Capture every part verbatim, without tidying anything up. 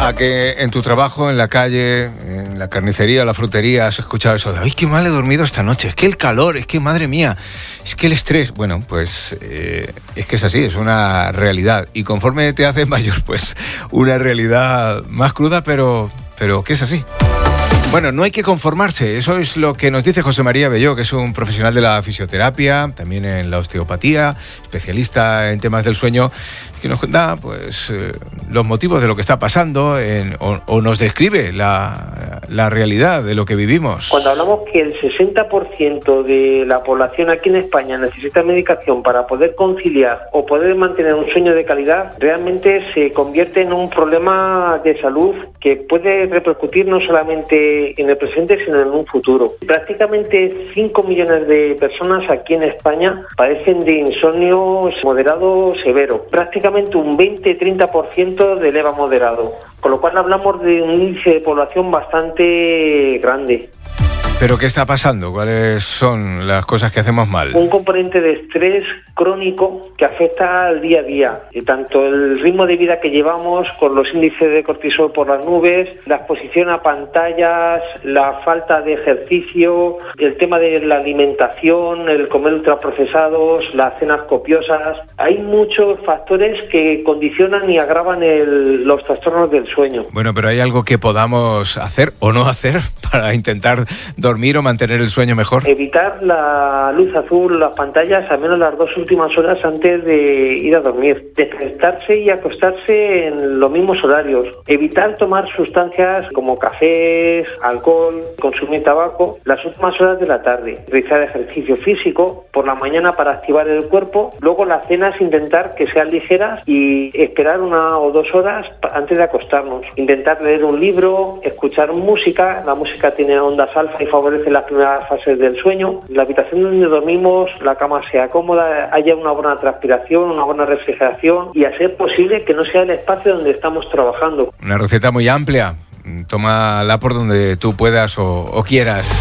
A que en tu trabajo, en la calle, en la carnicería, la frutería, has escuchado eso de ¡ay, qué mal he dormido esta noche! Es que el calor, es que madre mía, es que el estrés. Bueno, pues eh, es que es así, es una realidad. Y conforme te haces mayor, pues una realidad más cruda, pero, pero que es así. Bueno, no hay que conformarse, eso es lo que nos dice José María Belló, que es un profesional de la fisioterapia, también en la osteopatía, especialista en temas del sueño, que nos da pues eh, los motivos de lo que está pasando en, o, o nos describe la, la realidad de lo que vivimos. Cuando hablamos que el sesenta por ciento de la población aquí en España necesita medicación para poder conciliar o poder mantener un sueño de calidad, realmente se convierte en un problema de salud que puede repercutir no solamente en el presente, sino en un futuro. Prácticamente cinco millones de personas aquí en España padecen de insomnio moderado severo, prácticamente un veinte a treinta por ciento de leve a moderado, con lo cual hablamos de un índice de población bastante grande. ¿Pero qué está pasando? ¿Cuáles son las cosas que hacemos mal? Un componente de estrés crónico que afecta al día a día, y tanto el ritmo de vida que llevamos con los índices de cortisol por las nubes, la exposición a pantallas, la falta de ejercicio, el tema de la alimentación, el comer ultraprocesados, las cenas copiosas. Hay muchos factores que condicionan y agravan el, los trastornos del sueño. Bueno, pero ¿hay algo que podamos hacer o no hacer para intentar dormir o mantener el sueño mejor? Evitar la luz azul, las pantallas, al menos las dos últimas horas antes de ir a dormir. Despertarse y acostarse en los mismos horarios. Evitar tomar sustancias como cafés, alcohol, consumir tabaco las últimas horas de la tarde. Realizar ejercicio físico por la mañana para activar el cuerpo. Luego las cenas intentar que sean ligeras y esperar una o dos horas antes de acostarnos. Intentar leer un libro, escuchar música. La música tiene ondas alfa y favorece las primeras fases del sueño. La habitación donde dormimos, la cama sea cómoda, haya una buena transpiración, una buena refrigeración y a ser posible que no sea el espacio donde estamos trabajando. Una receta muy amplia. Tómala por donde tú puedas o, o quieras.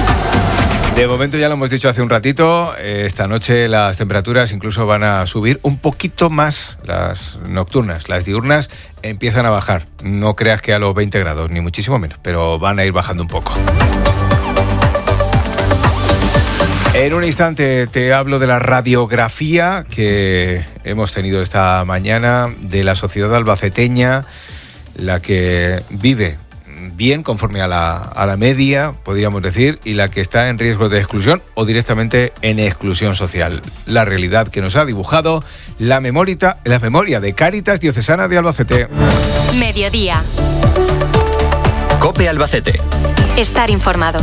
De momento, ya lo hemos dicho hace un ratito, esta noche las temperaturas incluso van a subir un poquito más, las nocturnas. Las diurnas empiezan a bajar. No creas que a los veinte grados, ni muchísimo menos, pero van a ir bajando un poco. En un instante te hablo de la radiografía que hemos tenido esta mañana de la sociedad albaceteña, la que vive bien conforme a la, a la media, podríamos decir, y la que está en riesgo de exclusión o directamente en exclusión social. La realidad que nos ha dibujado la memoria, la memoria de Cáritas Diocesana de Albacete. Mediodía. COPE Albacete. Estar informado.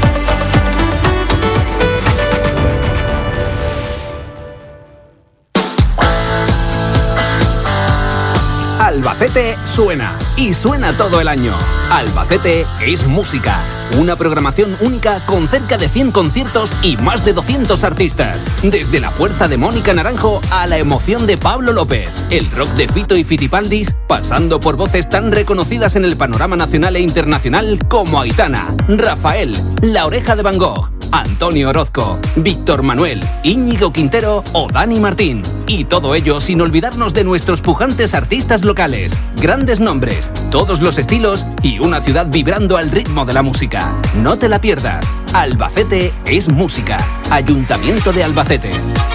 Albacete suena, y suena todo el año. Albacete es música, una programación única con cerca de cien conciertos y más de doscientos artistas. Desde la fuerza de Mónica Naranjo a la emoción de Pablo López, el rock de Fito y Fitipaldis, pasando por voces tan reconocidas en el panorama nacional e internacional como Aitana, Rafael, La Oreja de Van Gogh, Antonio Orozco, Víctor Manuel, Íñigo Quintero o Dani Martín. Y todo ello sin olvidarnos de nuestros pujantes artistas locales, grandes nombres, todos los estilos y una ciudad vibrando al ritmo de la música. No te la pierdas. Albacete es música. Ayuntamiento de Albacete.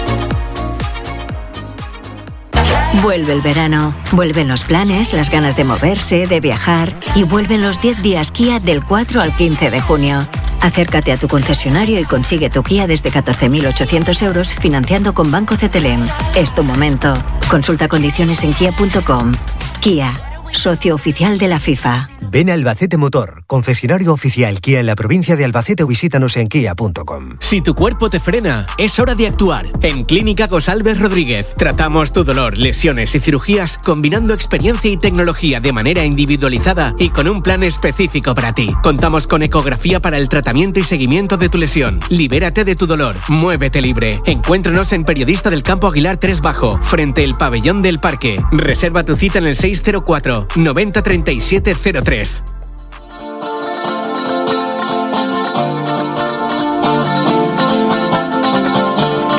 Vuelve el verano, vuelven los planes, las ganas de moverse, de viajar y vuelven los diez días Kia del cuatro al quince de junio. Acércate a tu concesionario y consigue tu Kia desde catorce mil ochocientos euros financiando con Banco C T L M. Es tu momento. Consulta condiciones en kia punto com. Kia, socio oficial de la FIFA. Ven a Albacete Motor, concesionario oficial Kia en la provincia de Albacete o visítanos en kia punto com. Si tu cuerpo te frena, es hora de actuar. En Clínica Gosalves Rodríguez tratamos tu dolor, lesiones y cirugías combinando experiencia y tecnología de manera individualizada y con un plan específico para ti. Contamos con ecografía para el tratamiento y seguimiento de tu lesión. Libérate de tu dolor, muévete libre. Encuéntranos en Periodista del Campo Aguilar tres Bajo, frente al Pabellón del Parque. Reserva tu cita en el seis cero cuatro noventa treinta y siete cero tres.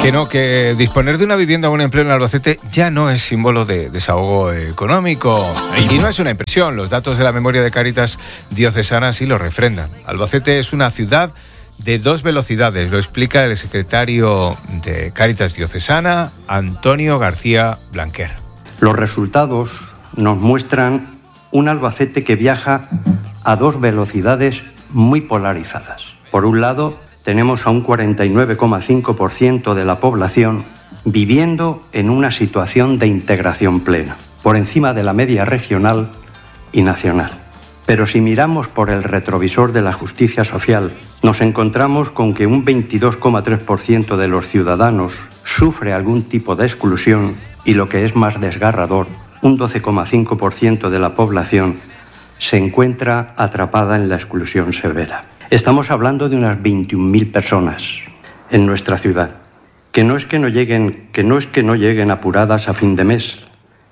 Que no, que disponer de una vivienda o un empleo en Albacete ya no es símbolo de desahogo económico. Y no es una impresión, los datos de la memoria de Cáritas Diocesana sí lo refrendan. Albacete es una ciudad de dos velocidades, lo explica el secretario de Cáritas Diocesana, Antonio García Blanquer. Los resultados nos muestran un Albacete que viaja a dos velocidades muy polarizadas. Por un lado, tenemos a un cuarenta y nueve coma cinco por ciento de la población viviendo en una situación de integración plena, por encima de la media regional y nacional. Pero si miramos por el retrovisor de la justicia social, nos encontramos con que un veintidós coma tres por ciento de los ciudadanos sufre algún tipo de exclusión y, lo que es más desgarrador, un doce coma cinco por ciento de la población se encuentra atrapada en la exclusión severa. Estamos hablando de unas veintiún mil personas en nuestra ciudad, que no es que no lleguen, que no es que no lleguen apuradas a fin de mes,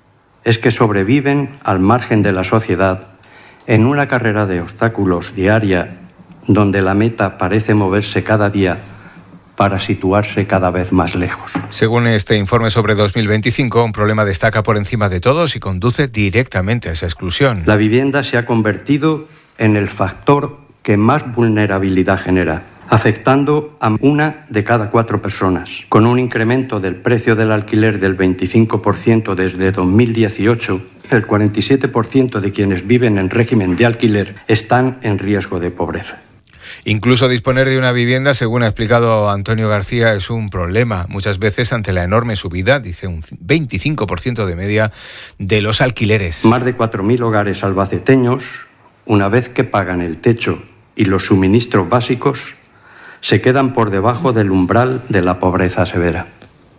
es que sobreviven al margen de la sociedad en una carrera de obstáculos diaria donde la meta parece moverse cada día para situarse cada vez más lejos. Según este informe sobre dos mil veinticinco, un problema destaca por encima de todos y conduce directamente a esa exclusión. La vivienda se ha convertido en el factor que más vulnerabilidad genera, afectando a una de cada cuatro personas, con un incremento del precio del alquiler del veinticinco por ciento desde dos mil dieciocho. El cuarenta y siete por ciento de quienes viven en régimen de alquiler están en riesgo de pobreza. Incluso disponer de una vivienda, según ha explicado Antonio García, es un problema. Muchas veces ante la enorme subida, dice un veinticinco por ciento de media, de los alquileres. Más de cuatro mil hogares albaceteños, una vez que pagan el techo y los suministros básicos, se quedan por debajo del umbral de la pobreza severa.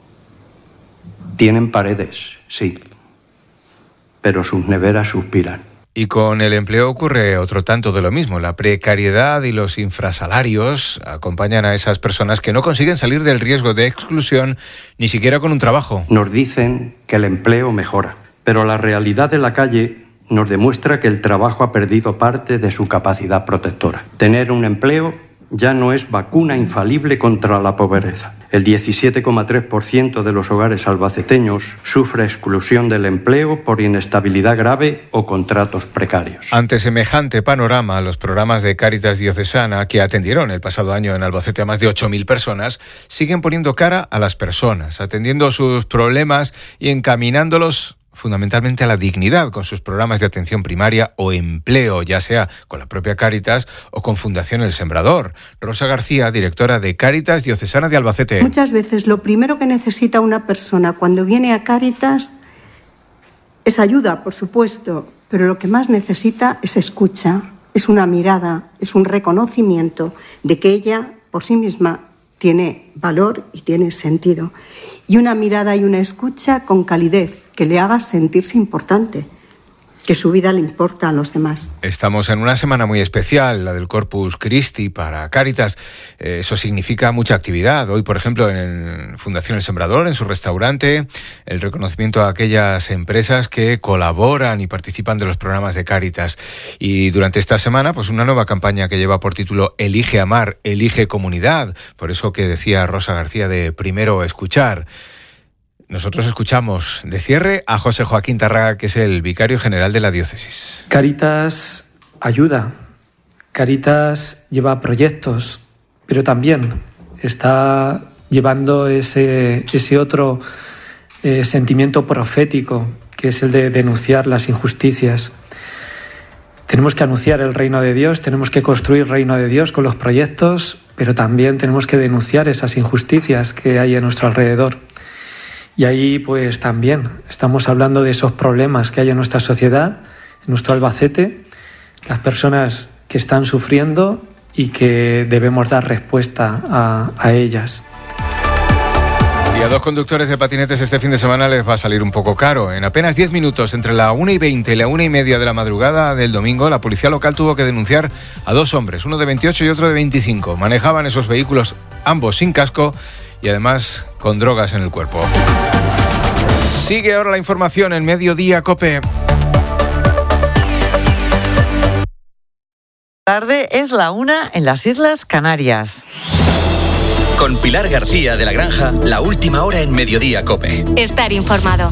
Tienen paredes, sí, pero sus neveras suspiran. Y con el empleo ocurre otro tanto de lo mismo. La precariedad y los infrasalarios acompañan a esas personas que no consiguen salir del riesgo de exclusión ni siquiera con un trabajo. Nos dicen que el empleo mejora, pero la realidad de la calle nos demuestra que el trabajo ha perdido parte de su capacidad protectora. Tener un empleo ya no es vacuna infalible contra la pobreza. El diecisiete coma tres por ciento de los hogares albaceteños sufre exclusión del empleo por inestabilidad grave o contratos precarios. Ante semejante panorama, los programas de Cáritas Diocesana, que atendieron el pasado año en Albacete a más de ocho mil personas, siguen poniendo cara a las personas, atendiendo sus problemas y encaminándolos fundamentalmente a la dignidad con sus programas de atención primaria o empleo, ya sea con la propia Cáritas o con Fundación El Sembrador. Rosa García, directora de Cáritas Diocesana de Albacete. Muchas veces lo primero que necesita una persona cuando viene a Cáritas es ayuda, por supuesto, pero lo que más necesita es escucha, es una mirada, es un reconocimiento de que ella por sí misma tiene valor y tiene sentido. Y una mirada y una escucha con calidez, que le haga sentirse importante, que su vida le importa a los demás. Estamos en una semana muy especial, la del Corpus Christi para Cáritas. Eso significa mucha actividad. Hoy, por ejemplo, en Fundación El Sembrador, en su restaurante, el reconocimiento a aquellas empresas que colaboran y participan de los programas de Cáritas. Y durante esta semana, pues una nueva campaña que lleva por título Elige Amar, Elige Comunidad. Por eso que decía Rosa García de primero escuchar. Nosotros escuchamos de cierre a José Joaquín Tarraga, que es el vicario general de la diócesis. Cáritas ayuda, Cáritas lleva proyectos, pero también está llevando ese, ese otro eh, sentimiento profético, que es el de denunciar las injusticias. Tenemos que anunciar el reino de Dios, tenemos que construir el reino de Dios con los proyectos, pero también tenemos que denunciar esas injusticias que hay a nuestro alrededor. Y ahí pues también estamos hablando de esos problemas que hay en nuestra sociedad, en nuestro Albacete, las personas que están sufriendo y que debemos dar respuesta a, a ellas. Y a dos conductores de patinetes este fin de semana les va a salir un poco caro. En apenas diez minutos, entre la una y veinte y la una y media de la madrugada del domingo, la policía local tuvo que denunciar a dos hombres, uno de veintiocho y otro de veinticinco. Manejaban esos vehículos ambos sin casco y además con drogas en el cuerpo. Sigue ahora la información en Mediodía COPE. Tarde es la una en las Islas Canarias. Con Pilar García de la Granja, la última hora en Mediodía COPE. Estar informado.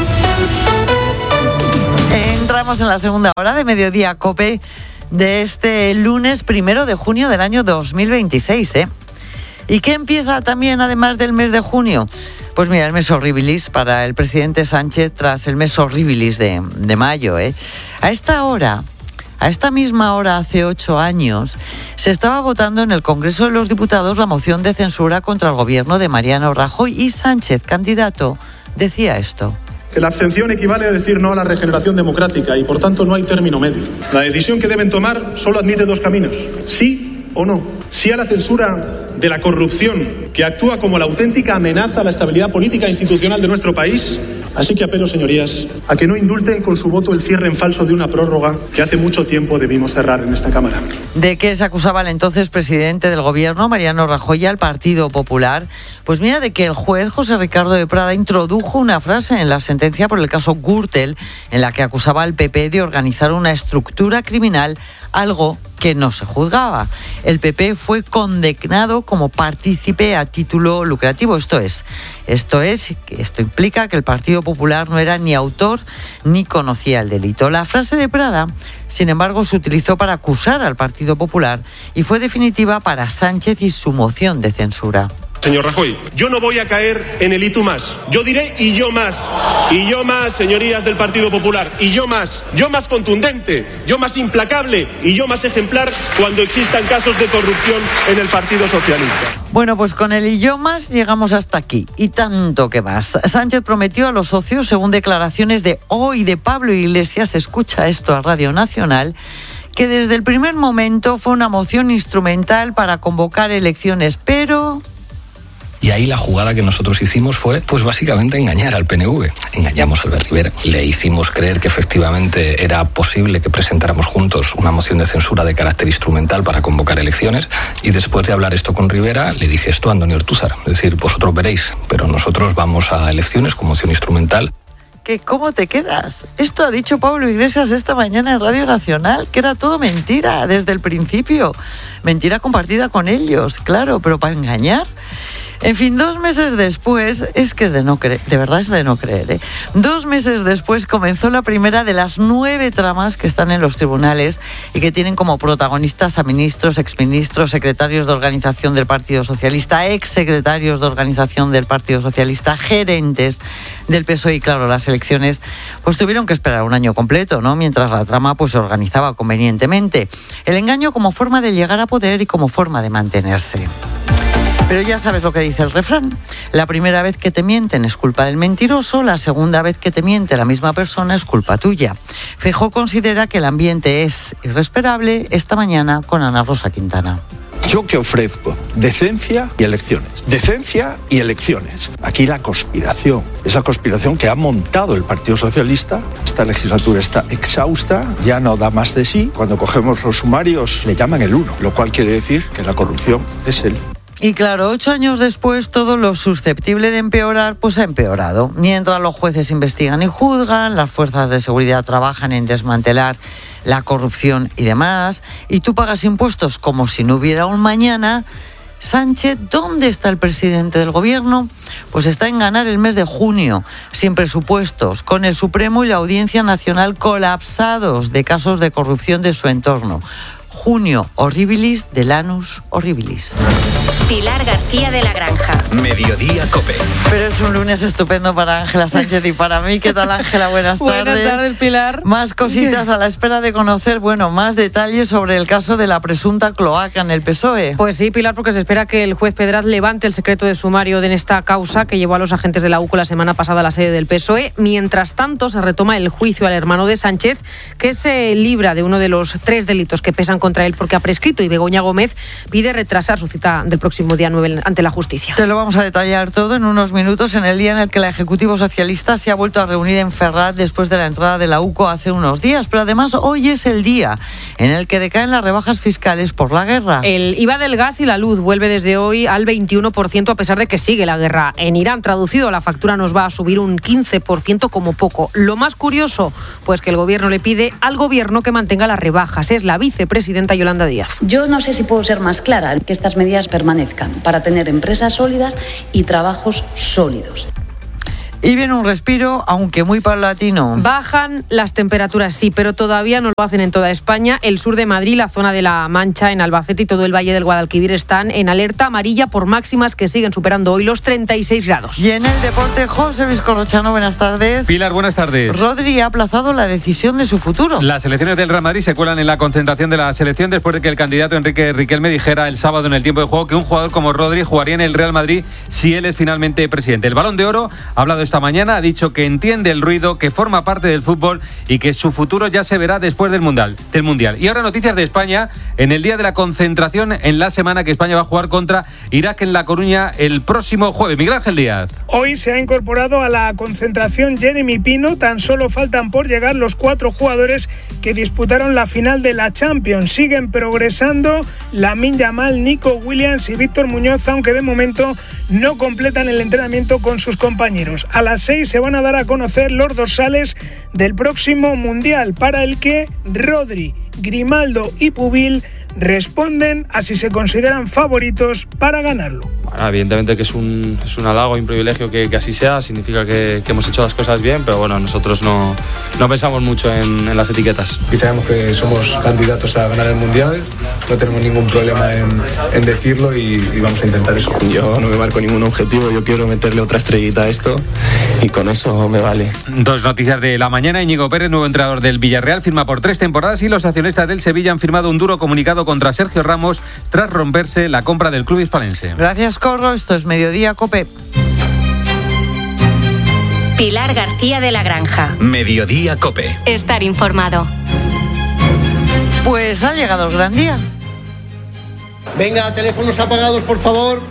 Entramos en la segunda hora de Mediodía COPE de este lunes primero de junio del año dos mil veintiséis, ¿eh? ¿Y qué empieza también además del mes de junio? Pues mira, el mes horribilis para el presidente Sánchez tras el mes horribilis de, de mayo, ¿eh? A esta hora... A esta misma hora, hace ocho años, se estaba votando en el Congreso de los Diputados la moción de censura contra el gobierno de Mariano Rajoy y Sánchez, candidato, decía esto. Que la abstención equivale a decir no a la regeneración democrática y, por tanto, no hay término medio. La decisión que deben tomar solo admite dos caminos, sí o no. Sí a la censura de la corrupción, que actúa como la auténtica amenaza a la estabilidad política e institucional de nuestro país. Así que apelo, señorías, a que no indulten con su voto el cierre en falso de una prórroga que hace mucho tiempo debimos cerrar en esta Cámara. ¿De qué se acusaba el entonces presidente del gobierno, Mariano Rajoy, al Partido Popular? Pues mira, de que el juez José Ricardo de Prada introdujo una frase en la sentencia por el caso Gürtel, en la que acusaba al P P de organizar una estructura criminal, algo que no se juzgaba. El P P fue condenado como partícipe a título lucrativo. Esto es, esto es, esto implica que el Partido Popular no era ni autor ni conocía el delito. La frase de Prada, sin embargo, se utilizó para acusar al Partido Popular y fue definitiva para Sánchez y su moción de censura. Señor Rajoy, yo no voy a caer en el y tú más. Yo diré y yo más. Y yo más, señorías del Partido Popular. Y yo más. Yo más contundente. Yo más implacable. Y yo más ejemplar cuando existan casos de corrupción en el Partido Socialista. Bueno, pues con el y yo más llegamos hasta aquí. Y tanto que más. Sánchez prometió a los socios, según declaraciones de hoy de Pablo Iglesias, escucha esto a Radio Nacional, que desde el primer momento fue una moción instrumental para convocar elecciones, pero... Y ahí la jugada que nosotros hicimos fue, pues básicamente engañar al P N V. Engañamos a Albert Rivera. Le hicimos creer que efectivamente era posible que presentáramos juntos una moción de censura de carácter instrumental para convocar elecciones. Y después de hablar esto con Rivera, le dije esto a Antonio Ortúzar. Es decir, vosotros veréis, pero nosotros vamos a elecciones con moción instrumental. ¿Qué, ¿Cómo te quedas? Esto ha dicho Pablo Iglesias esta mañana en Radio Nacional, que era todo mentira desde el principio. Mentira compartida con ellos, claro, pero para engañar. En fin, dos meses después, es que es de no creer, de verdad es de no creer, ¿eh? Dos meses después comenzó la primera de las nueve tramas que están en los tribunales y que tienen como protagonistas a ministros, exministros, secretarios de organización del Partido Socialista, exsecretarios de organización del Partido Socialista, gerentes del P S O E y, claro, las elecciones pues tuvieron que esperar un año completo, ¿no? Mientras la trama pues se organizaba convenientemente. El engaño como forma de llegar a poder y como forma de mantenerse. Pero ya sabes lo que dice el refrán. La primera vez que te mienten es culpa del mentiroso, la segunda vez que te miente la misma persona es culpa tuya. Feijóo considera que el ambiente es irrespirable esta mañana con Ana Rosa Quintana. Yo que ofrezco decencia y elecciones. Decencia y elecciones. Aquí la conspiración. Esa conspiración que ha montado el Partido Socialista. Esta legislatura está exhausta, ya no da más de sí. Cuando cogemos los sumarios le llaman el uno, lo cual quiere decir que la corrupción es el... Y claro, ocho años después, todo lo susceptible de empeorar, pues ha empeorado. Mientras los jueces investigan y juzgan, las fuerzas de seguridad trabajan en desmantelar la corrupción y demás, y tú pagas impuestos como si no hubiera un mañana. Sánchez, ¿dónde está el presidente del gobierno? Pues está en ganar el mes de junio, sin presupuestos, con el Supremo y la Audiencia Nacional colapsados de casos de corrupción de su entorno. Junio horribilis del anus horribilis. Pilar García de la Granja. Mediodía COPE. Pero es un lunes estupendo para Ángela Sánchez y para mí. ¿Qué tal, Ángela? Buenas tardes. Buenas tardes, Pilar. Más cositas a la espera de conocer, bueno, más detalles sobre el caso de la presunta cloaca en el P S O E. Pues sí, Pilar, porque se espera que el juez Pedraz levante el secreto de sumario en esta causa que llevó a los agentes de la U C O la semana pasada a la sede del P S O E. Mientras tanto, se retoma el juicio al hermano de Sánchez, que se libra de uno de los tres delitos que pesan contra él porque ha prescrito, y Begoña Gómez pide retrasar su cita del próximo día nueve ante la justicia. Te lo vamos a detallar todo en unos minutos, en el día en el que la Ejecutivo Socialista se ha vuelto a reunir en Ferraz después de la entrada de la U C O hace unos días, pero además hoy es el día en el que decaen las rebajas fiscales por la guerra. El I V A del gas y la luz vuelve desde hoy al veintiuno por ciento a pesar de que sigue la guerra en Irán. Traducido, la factura nos va a subir un quince por ciento como poco. Lo más curioso, pues que el gobierno le pide al gobierno que mantenga las rebajas. Es la vicepresidenta Yolanda Díaz. Yo no sé si puedo ser más clara, que estas medidas permanecen. permanezcan, para tener empresas sólidas y trabajos sólidos. Y viene un respiro, aunque muy paulatino. Bajan las temperaturas, sí, pero todavía no lo hacen en toda España. El sur de Madrid, la zona de La Mancha, en Albacete y todo el Valle del Guadalquivir están en alerta amarilla por máximas que siguen superando hoy los treinta y seis grados. Y en el deporte, José Vizcorrochano, buenas tardes. Pilar, buenas tardes. Rodri ha aplazado la decisión de su futuro. Las selecciones del Real Madrid se cuelan en la concentración de la selección después de que el candidato Enrique Riquelme dijera el sábado en el tiempo de juego que un jugador como Rodri jugaría en el Real Madrid si él es finalmente presidente. El Balón de Oro ha hablado esta mañana, ha dicho que entiende el ruido, que forma parte del fútbol y que su futuro ya se verá después del mundial, del mundial. Y ahora noticias de España en el día de la concentración en la semana que España va a jugar contra Irak en La Coruña el próximo jueves. Miguel Ángel Díaz. Hoy se ha incorporado a la concentración Jeremy Pino. Tan solo faltan por llegar los cuatro jugadores que disputaron la final de la Champions. Siguen progresando Lamine Yamal, Nico Williams y Víctor Muñoz, aunque de momento no completan el entrenamiento con sus compañeros. A las seis se van a dar a conocer los dorsales del próximo Mundial, para el que Rodri, Grimaldo y Pubil responden a si se consideran favoritos para ganarlo. Bueno, evidentemente que es un, es un halago y un privilegio que, que así sea, significa que, que hemos hecho las cosas bien, pero bueno, nosotros no, no pensamos mucho en, en las etiquetas. Y sabemos que somos candidatos a ganar el Mundial, no tenemos ningún problema en, en decirlo y, y vamos a intentar eso. Yo no me marco ningún objetivo, yo quiero meterle otra estrellita a esto y con eso me vale. Dos noticias de la mañana. Íñigo Pérez, nuevo entrenador del Villarreal, firma por tres temporadas y los accionistas del Sevilla han firmado un duro comunicado contra Sergio Ramos tras romperse la compra del club hispalense. Gracias, Corro. Esto es Mediodía Cope. Pilar García de la Granja. Mediodía Cope. Estar informado. Pues ha llegado el gran día. Venga, teléfonos apagados, por favor.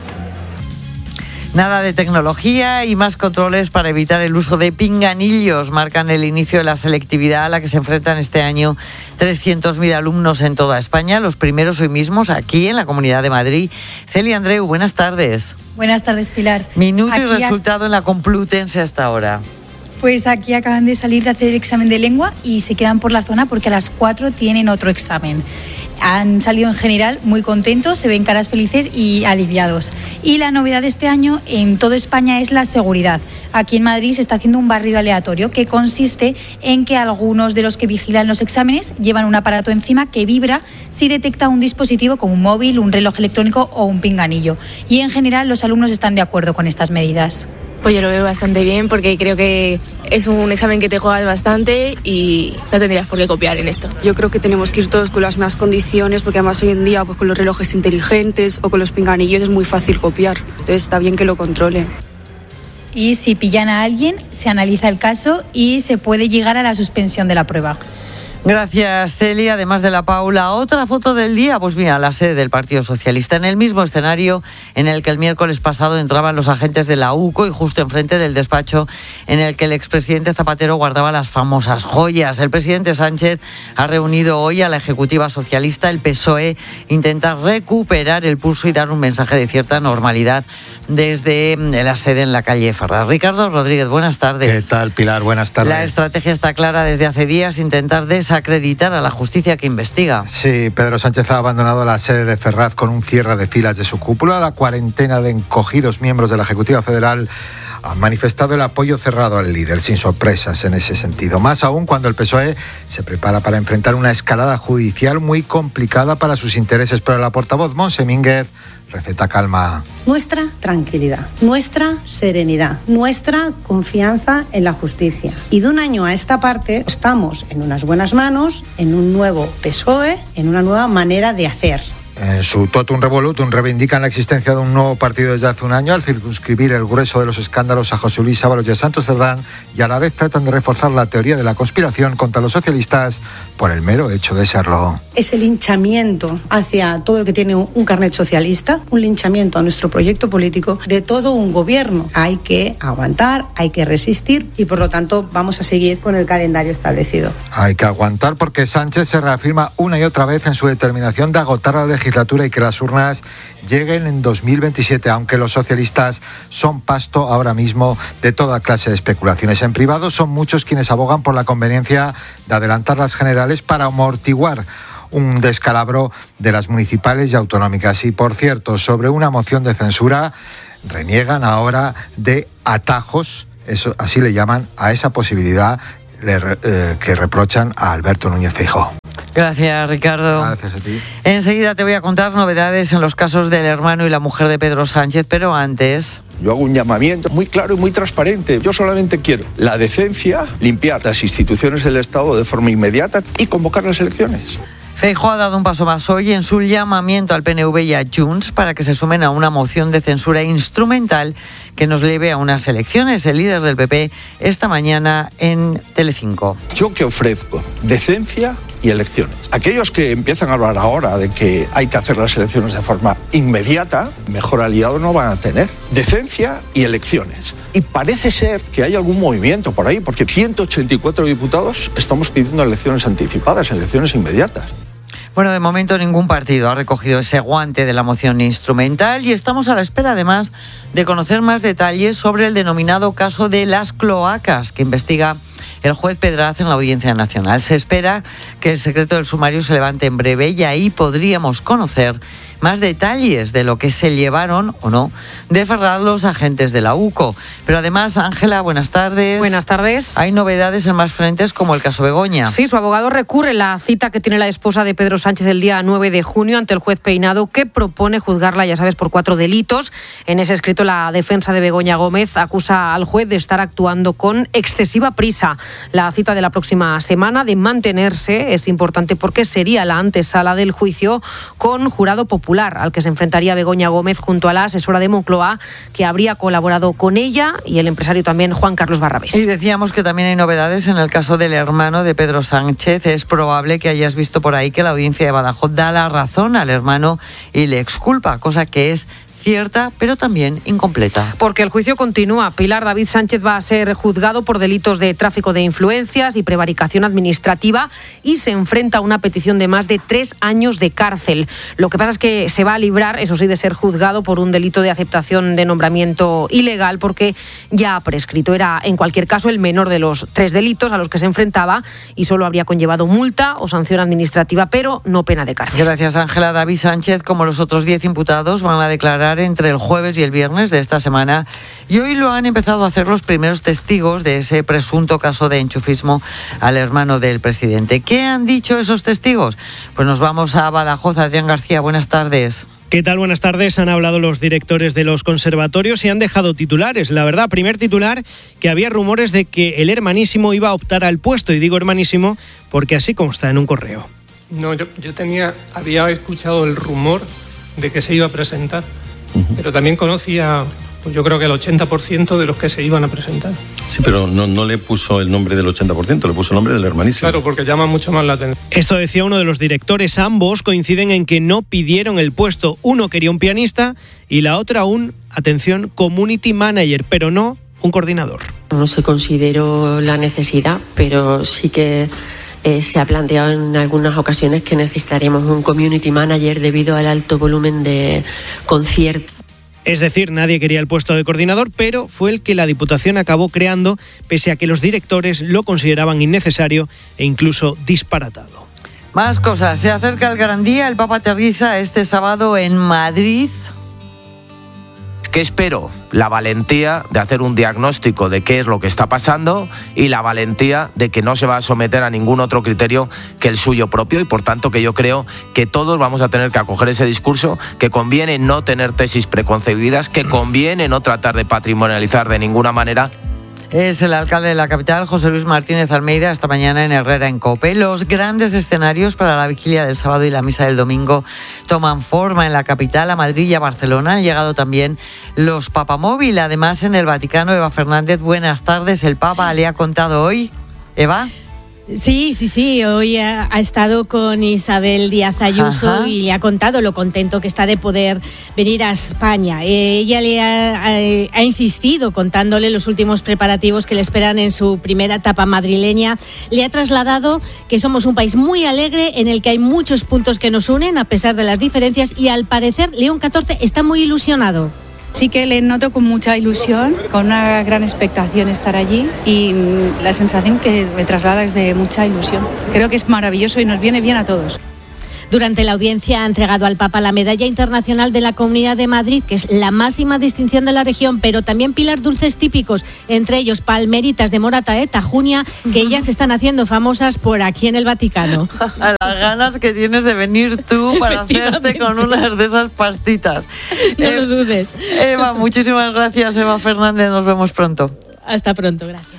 Nada de tecnología y más controles para evitar el uso de pinganillos marcan el inicio de la selectividad a la que se enfrentan este año trescientos mil alumnos en toda España, los primeros hoy mismos aquí en la Comunidad de Madrid. Celia Andreu, buenas tardes. Buenas tardes, Pilar. Minuto aquí y resultado a... en la Complutense hasta ahora. Pues aquí acaban de salir de hacer el examen de lengua y se quedan por la zona porque a las cuatro tienen otro examen. Han salido en general muy contentos, se ven caras felices y aliviados. Y la novedad de este año en toda España es la seguridad. Aquí en Madrid se está haciendo un barrido aleatorio que consiste en que algunos de los que vigilan los exámenes llevan un aparato encima que vibra si detecta un dispositivo como un móvil, un reloj electrónico o un pinganillo. Y en general los alumnos están de acuerdo con estas medidas. Pues yo lo veo bastante bien porque creo que es un examen que te juegas bastante y no tendrías por qué copiar en esto. Yo creo que tenemos que ir todos con las mismas condiciones porque además hoy en día pues con los relojes inteligentes o con los pinganillos es muy fácil copiar. Entonces está bien que lo controlen. Y si pillan a alguien, se analiza el caso y se puede llegar a la suspensión de la prueba. Gracias, Celia. Además de la Paula, otra foto del día, pues mira, la sede del Partido Socialista, en el mismo escenario en el que el miércoles pasado entraban los agentes de la U C O y justo enfrente del despacho en el que el expresidente Zapatero guardaba las famosas joyas. El presidente Sánchez ha reunido hoy a la ejecutiva socialista. El P S O E intenta recuperar el pulso y dar un mensaje de cierta normalidad desde la sede en la calle Ferraz. Ricardo Rodríguez, buenas tardes. ¿Qué tal, Pilar? Buenas tardes. La estrategia está clara desde hace días, intentar desacreditar a la justicia que investiga. Sí, Pedro Sánchez ha abandonado la sede de Ferraz con un cierre de filas de su cúpula. La cuarentena de encogidos miembros de la Ejecutiva Federal han manifestado el apoyo cerrado al líder, sin sorpresas en ese sentido. Más aún cuando el P S O E se prepara para enfrentar una escalada judicial muy complicada para sus intereses. Pero la portavoz Montse Mínguez receta calma. Nuestra tranquilidad, nuestra serenidad, nuestra confianza en la justicia. Y de un año a esta parte estamos en unas buenas manos, en un nuevo P S O E, en una nueva manera de hacer. En su totum revolutum reivindican la existencia de un nuevo partido desde hace un año al circunscribir el grueso de los escándalos a José Luis Ábalos y a Santos Cerdán, y a la vez tratan de reforzar la teoría de la conspiración contra los socialistas por el mero hecho de serlo. Es el linchamiento hacia todo el que tiene un carnet socialista, un linchamiento a nuestro proyecto político de todo un gobierno. Hay que aguantar, hay que resistir y por lo tanto vamos a seguir con el calendario establecido. Hay que aguantar porque Sánchez se reafirma una y otra vez en su determinación de agotar la legislatura y que las urnas lleguen en dos mil veintisiete, aunque los socialistas son pasto ahora mismo de toda clase de especulaciones. En privado son muchos quienes abogan por la conveniencia de adelantar las generales para amortiguar un descalabro de las municipales y autonómicas. Y por cierto, sobre una moción de censura, reniegan ahora de atajos, eso así le llaman a esa posibilidad le, eh, que reprochan a Alberto Núñez Feijóo. Gracias, Ricardo. Gracias a ti. Enseguida te voy a contar novedades en los casos del hermano y la mujer de Pedro Sánchez, pero antes... Yo hago un llamamiento muy claro y muy transparente. Yo solamente quiero la decencia, limpiar las instituciones del Estado de forma inmediata y convocar las elecciones. Feijóo ha dado un paso más hoy en su llamamiento al P N V y a Junts para que se sumen a una moción de censura instrumental que nos lleve a unas elecciones. El líder del P P esta mañana en Telecinco. Yo que ofrezco decencia y elecciones. Aquellos que empiezan a hablar ahora de que hay que hacer las elecciones de forma inmediata, mejor aliado no van a tener. Decencia y elecciones. Y parece ser que hay algún movimiento por ahí, porque ciento ochenta y cuatro diputados estamos pidiendo elecciones anticipadas, elecciones inmediatas. Bueno, de momento ningún partido ha recogido ese guante de la moción instrumental y estamos a la espera, además, de conocer más detalles sobre el denominado caso de las cloacas que investiga el juez Pedraz en la Audiencia Nacional. Se espera que el secreto del sumario se levante en breve y ahí podríamos conocer más detalles de lo que se llevaron o no de Ferraz los agentes de la U C O. Pero además, Ángela, buenas tardes. Buenas tardes. Hay novedades en más frentes como el caso Begoña. Sí, su abogado recurre la cita que tiene la esposa de Pedro Sánchez el día nueve de junio ante el juez Peinado, que propone juzgarla, ya sabes, por cuatro delitos. En ese escrito, la defensa de Begoña Gómez acusa al juez de estar actuando con excesiva prisa. La cita de la próxima semana, de mantenerse, es importante porque sería la antesala del juicio con jurado popular al que se enfrentaría Begoña Gómez junto a la asesora de Moncloa, que habría colaborado con ella, y el empresario también Juan Carlos Barrabés. Y decíamos que también hay novedades en el caso del hermano de Pedro Sánchez. Es probable que hayas visto por ahí que la audiencia de Badajoz da la razón al hermano y le exculpa, cosa que es cierta, pero también incompleta. Porque el juicio continúa. Pilar, David Sánchez va a ser juzgado por delitos de tráfico de influencias y prevaricación administrativa y se enfrenta a una petición de más de tres años de cárcel. Lo que pasa es que se va a librar, eso sí, de ser juzgado por un delito de aceptación de nombramiento ilegal, porque ya ha prescrito. Era, en cualquier caso, el menor de los tres delitos a los que se enfrentaba y solo habría conllevado multa o sanción administrativa, pero no pena de cárcel. Gracias, Ángela. David Sánchez, como los otros diez imputados, van a declarar entre el jueves y el viernes de esta semana y hoy lo han empezado a hacer los primeros testigos de ese presunto caso de enchufismo al hermano del presidente. ¿Qué han dicho esos testigos? Pues nos vamos a Badajoz. Adrián García, buenas tardes. ¿Qué tal? Buenas tardes. Han hablado los directores de los conservatorios y han dejado titulares. La verdad, primer titular, que había rumores de que el hermanísimo iba a optar al puesto, y digo hermanísimo porque así consta en un correo. No, yo, yo tenía, había escuchado el rumor de que se iba a presentar. Pero también conocía, pues yo creo que el ochenta por ciento de los que se iban a presentar. Sí, pero no, no le puso el nombre del ochenta por ciento, le puso el nombre del hermanísimo. Claro, porque llama mucho más la atención. Esto decía uno de los directores. Ambos coinciden en que no pidieron el puesto. Uno quería un pianista y la otra un, atención, community manager, pero no un coordinador. No se consideró la necesidad, pero sí que Eh, se ha planteado en algunas ocasiones que necesitaríamos un community manager debido al alto volumen de conciertos. Es decir, nadie quería el puesto de coordinador, pero fue el que la Diputación acabó creando, pese a que los directores lo consideraban innecesario e incluso disparatado. Más cosas. Se acerca el gran día. El Papa aterriza este sábado en Madrid. ¿Qué espero? La valentía de hacer un diagnóstico de qué es lo que está pasando y la valentía de que no se va a someter a ningún otro criterio que el suyo propio, y por tanto que yo creo que todos vamos a tener que acoger ese discurso, que conviene no tener tesis preconcebidas, que conviene no tratar de patrimonializar de ninguna manera. Es el alcalde de la capital, José Luis Martínez Almeida, esta mañana en Herrera, en COPE. Los grandes escenarios para la vigilia del sábado y la misa del domingo toman forma en la capital. A Madrid y a Barcelona han llegado también los papamóvil. Además, en el Vaticano, Eva Fernández, buenas tardes. El Papa le ha contado hoy. Eva. Sí, sí, sí. Hoy ha, ha estado con Isabel Díaz Ayuso. Ajá. Y le ha contado lo contento que está de poder venir a España. Eh, ella le ha, ha, ha insistido contándole los últimos preparativos que le esperan en su primera etapa madrileña. Le ha trasladado que somos un país muy alegre en el que hay muchos puntos que nos unen a pesar de las diferencias, y al parecer León catorce está muy ilusionado. Sí que le noto con mucha ilusión, con una gran expectación estar allí, y la sensación que me traslada es de mucha ilusión. Creo que es maravilloso y nos viene bien a todos. Durante la audiencia ha entregado al Papa la Medalla Internacional de la Comunidad de Madrid, que es la máxima distinción de la región, pero también pilar dulces típicos, entre ellos palmeritas de Morataeta, Junia, que ellas están haciendo famosas por aquí en el Vaticano. A las ganas que tienes de venir tú para hacerte con unas de esas pastitas. No eh, lo dudes. Eva, muchísimas gracias, Eva Fernández, nos vemos pronto. Hasta pronto, gracias.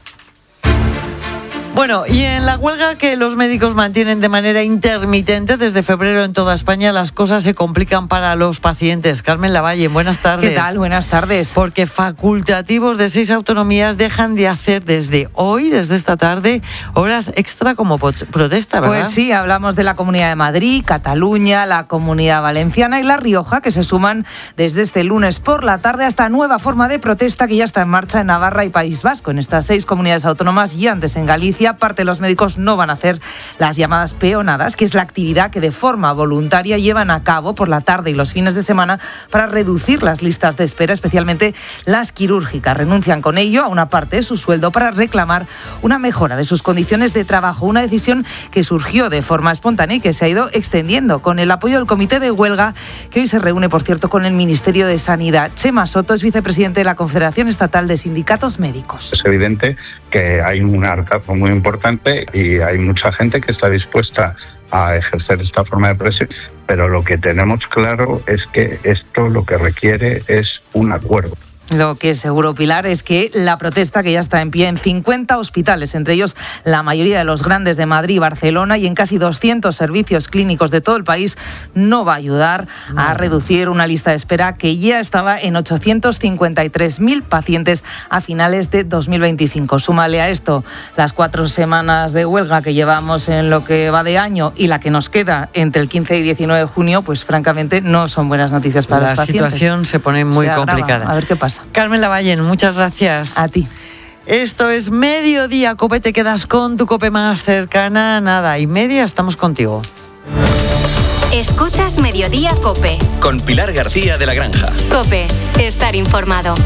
Bueno, y en la huelga que los médicos mantienen de manera intermitente desde febrero en toda España, las cosas se complican para los pacientes. Carmen Lavalle, buenas tardes. ¿Qué tal? Buenas tardes. Porque facultativos de seis autonomías dejan de hacer desde hoy, desde esta tarde, horas extra como protesta, ¿verdad? Pues sí, hablamos de la Comunidad de Madrid, Cataluña, la Comunidad Valenciana y La Rioja, que se suman desde este lunes por la tarde a esta nueva forma de protesta que ya está en marcha en Navarra y País Vasco. En estas seis comunidades autónomas y antes en Galicia, parte de los médicos no van a hacer las llamadas peonadas, que es la actividad que de forma voluntaria llevan a cabo por la tarde y los fines de semana para reducir las listas de espera, especialmente las quirúrgicas. Renuncian con ello a una parte de su sueldo para reclamar una mejora de sus condiciones de trabajo, una decisión que surgió de forma espontánea y que se ha ido extendiendo con el apoyo del Comité de Huelga, que hoy se reúne, por cierto, con el Ministerio de Sanidad. Chema Soto es vicepresidente de la Confederación Estatal de Sindicatos Médicos. Es evidente que hay un hartazgo muy importante y hay mucha gente que está dispuesta a ejercer esta forma de presión, pero lo que tenemos claro es que esto lo que requiere es un acuerdo. Lo que es seguro, Pilar, es que la protesta, que ya está en pie en cincuenta hospitales, entre ellos la mayoría de los grandes de Madrid y Barcelona, y en casi doscientos servicios clínicos de todo el país, no va a ayudar no. a reducir una lista de espera que ya estaba en ochocientos cincuenta y tres mil pacientes a finales de dos mil veinticinco. Súmale a esto las cuatro semanas de huelga que llevamos en lo que va de año y la que nos queda entre el quince y diecinueve de junio, pues francamente no son buenas noticias para la los pacientes. La situación se pone muy se complicada. A ver qué pasa. Carmen Lavalle, muchas gracias. A ti. Esto es Mediodía Cope, te quedas con tu Cope más cercana, nada y media, estamos contigo. Escuchas Mediodía Cope. Con Pilar García de la Granja. Cope, estar informado.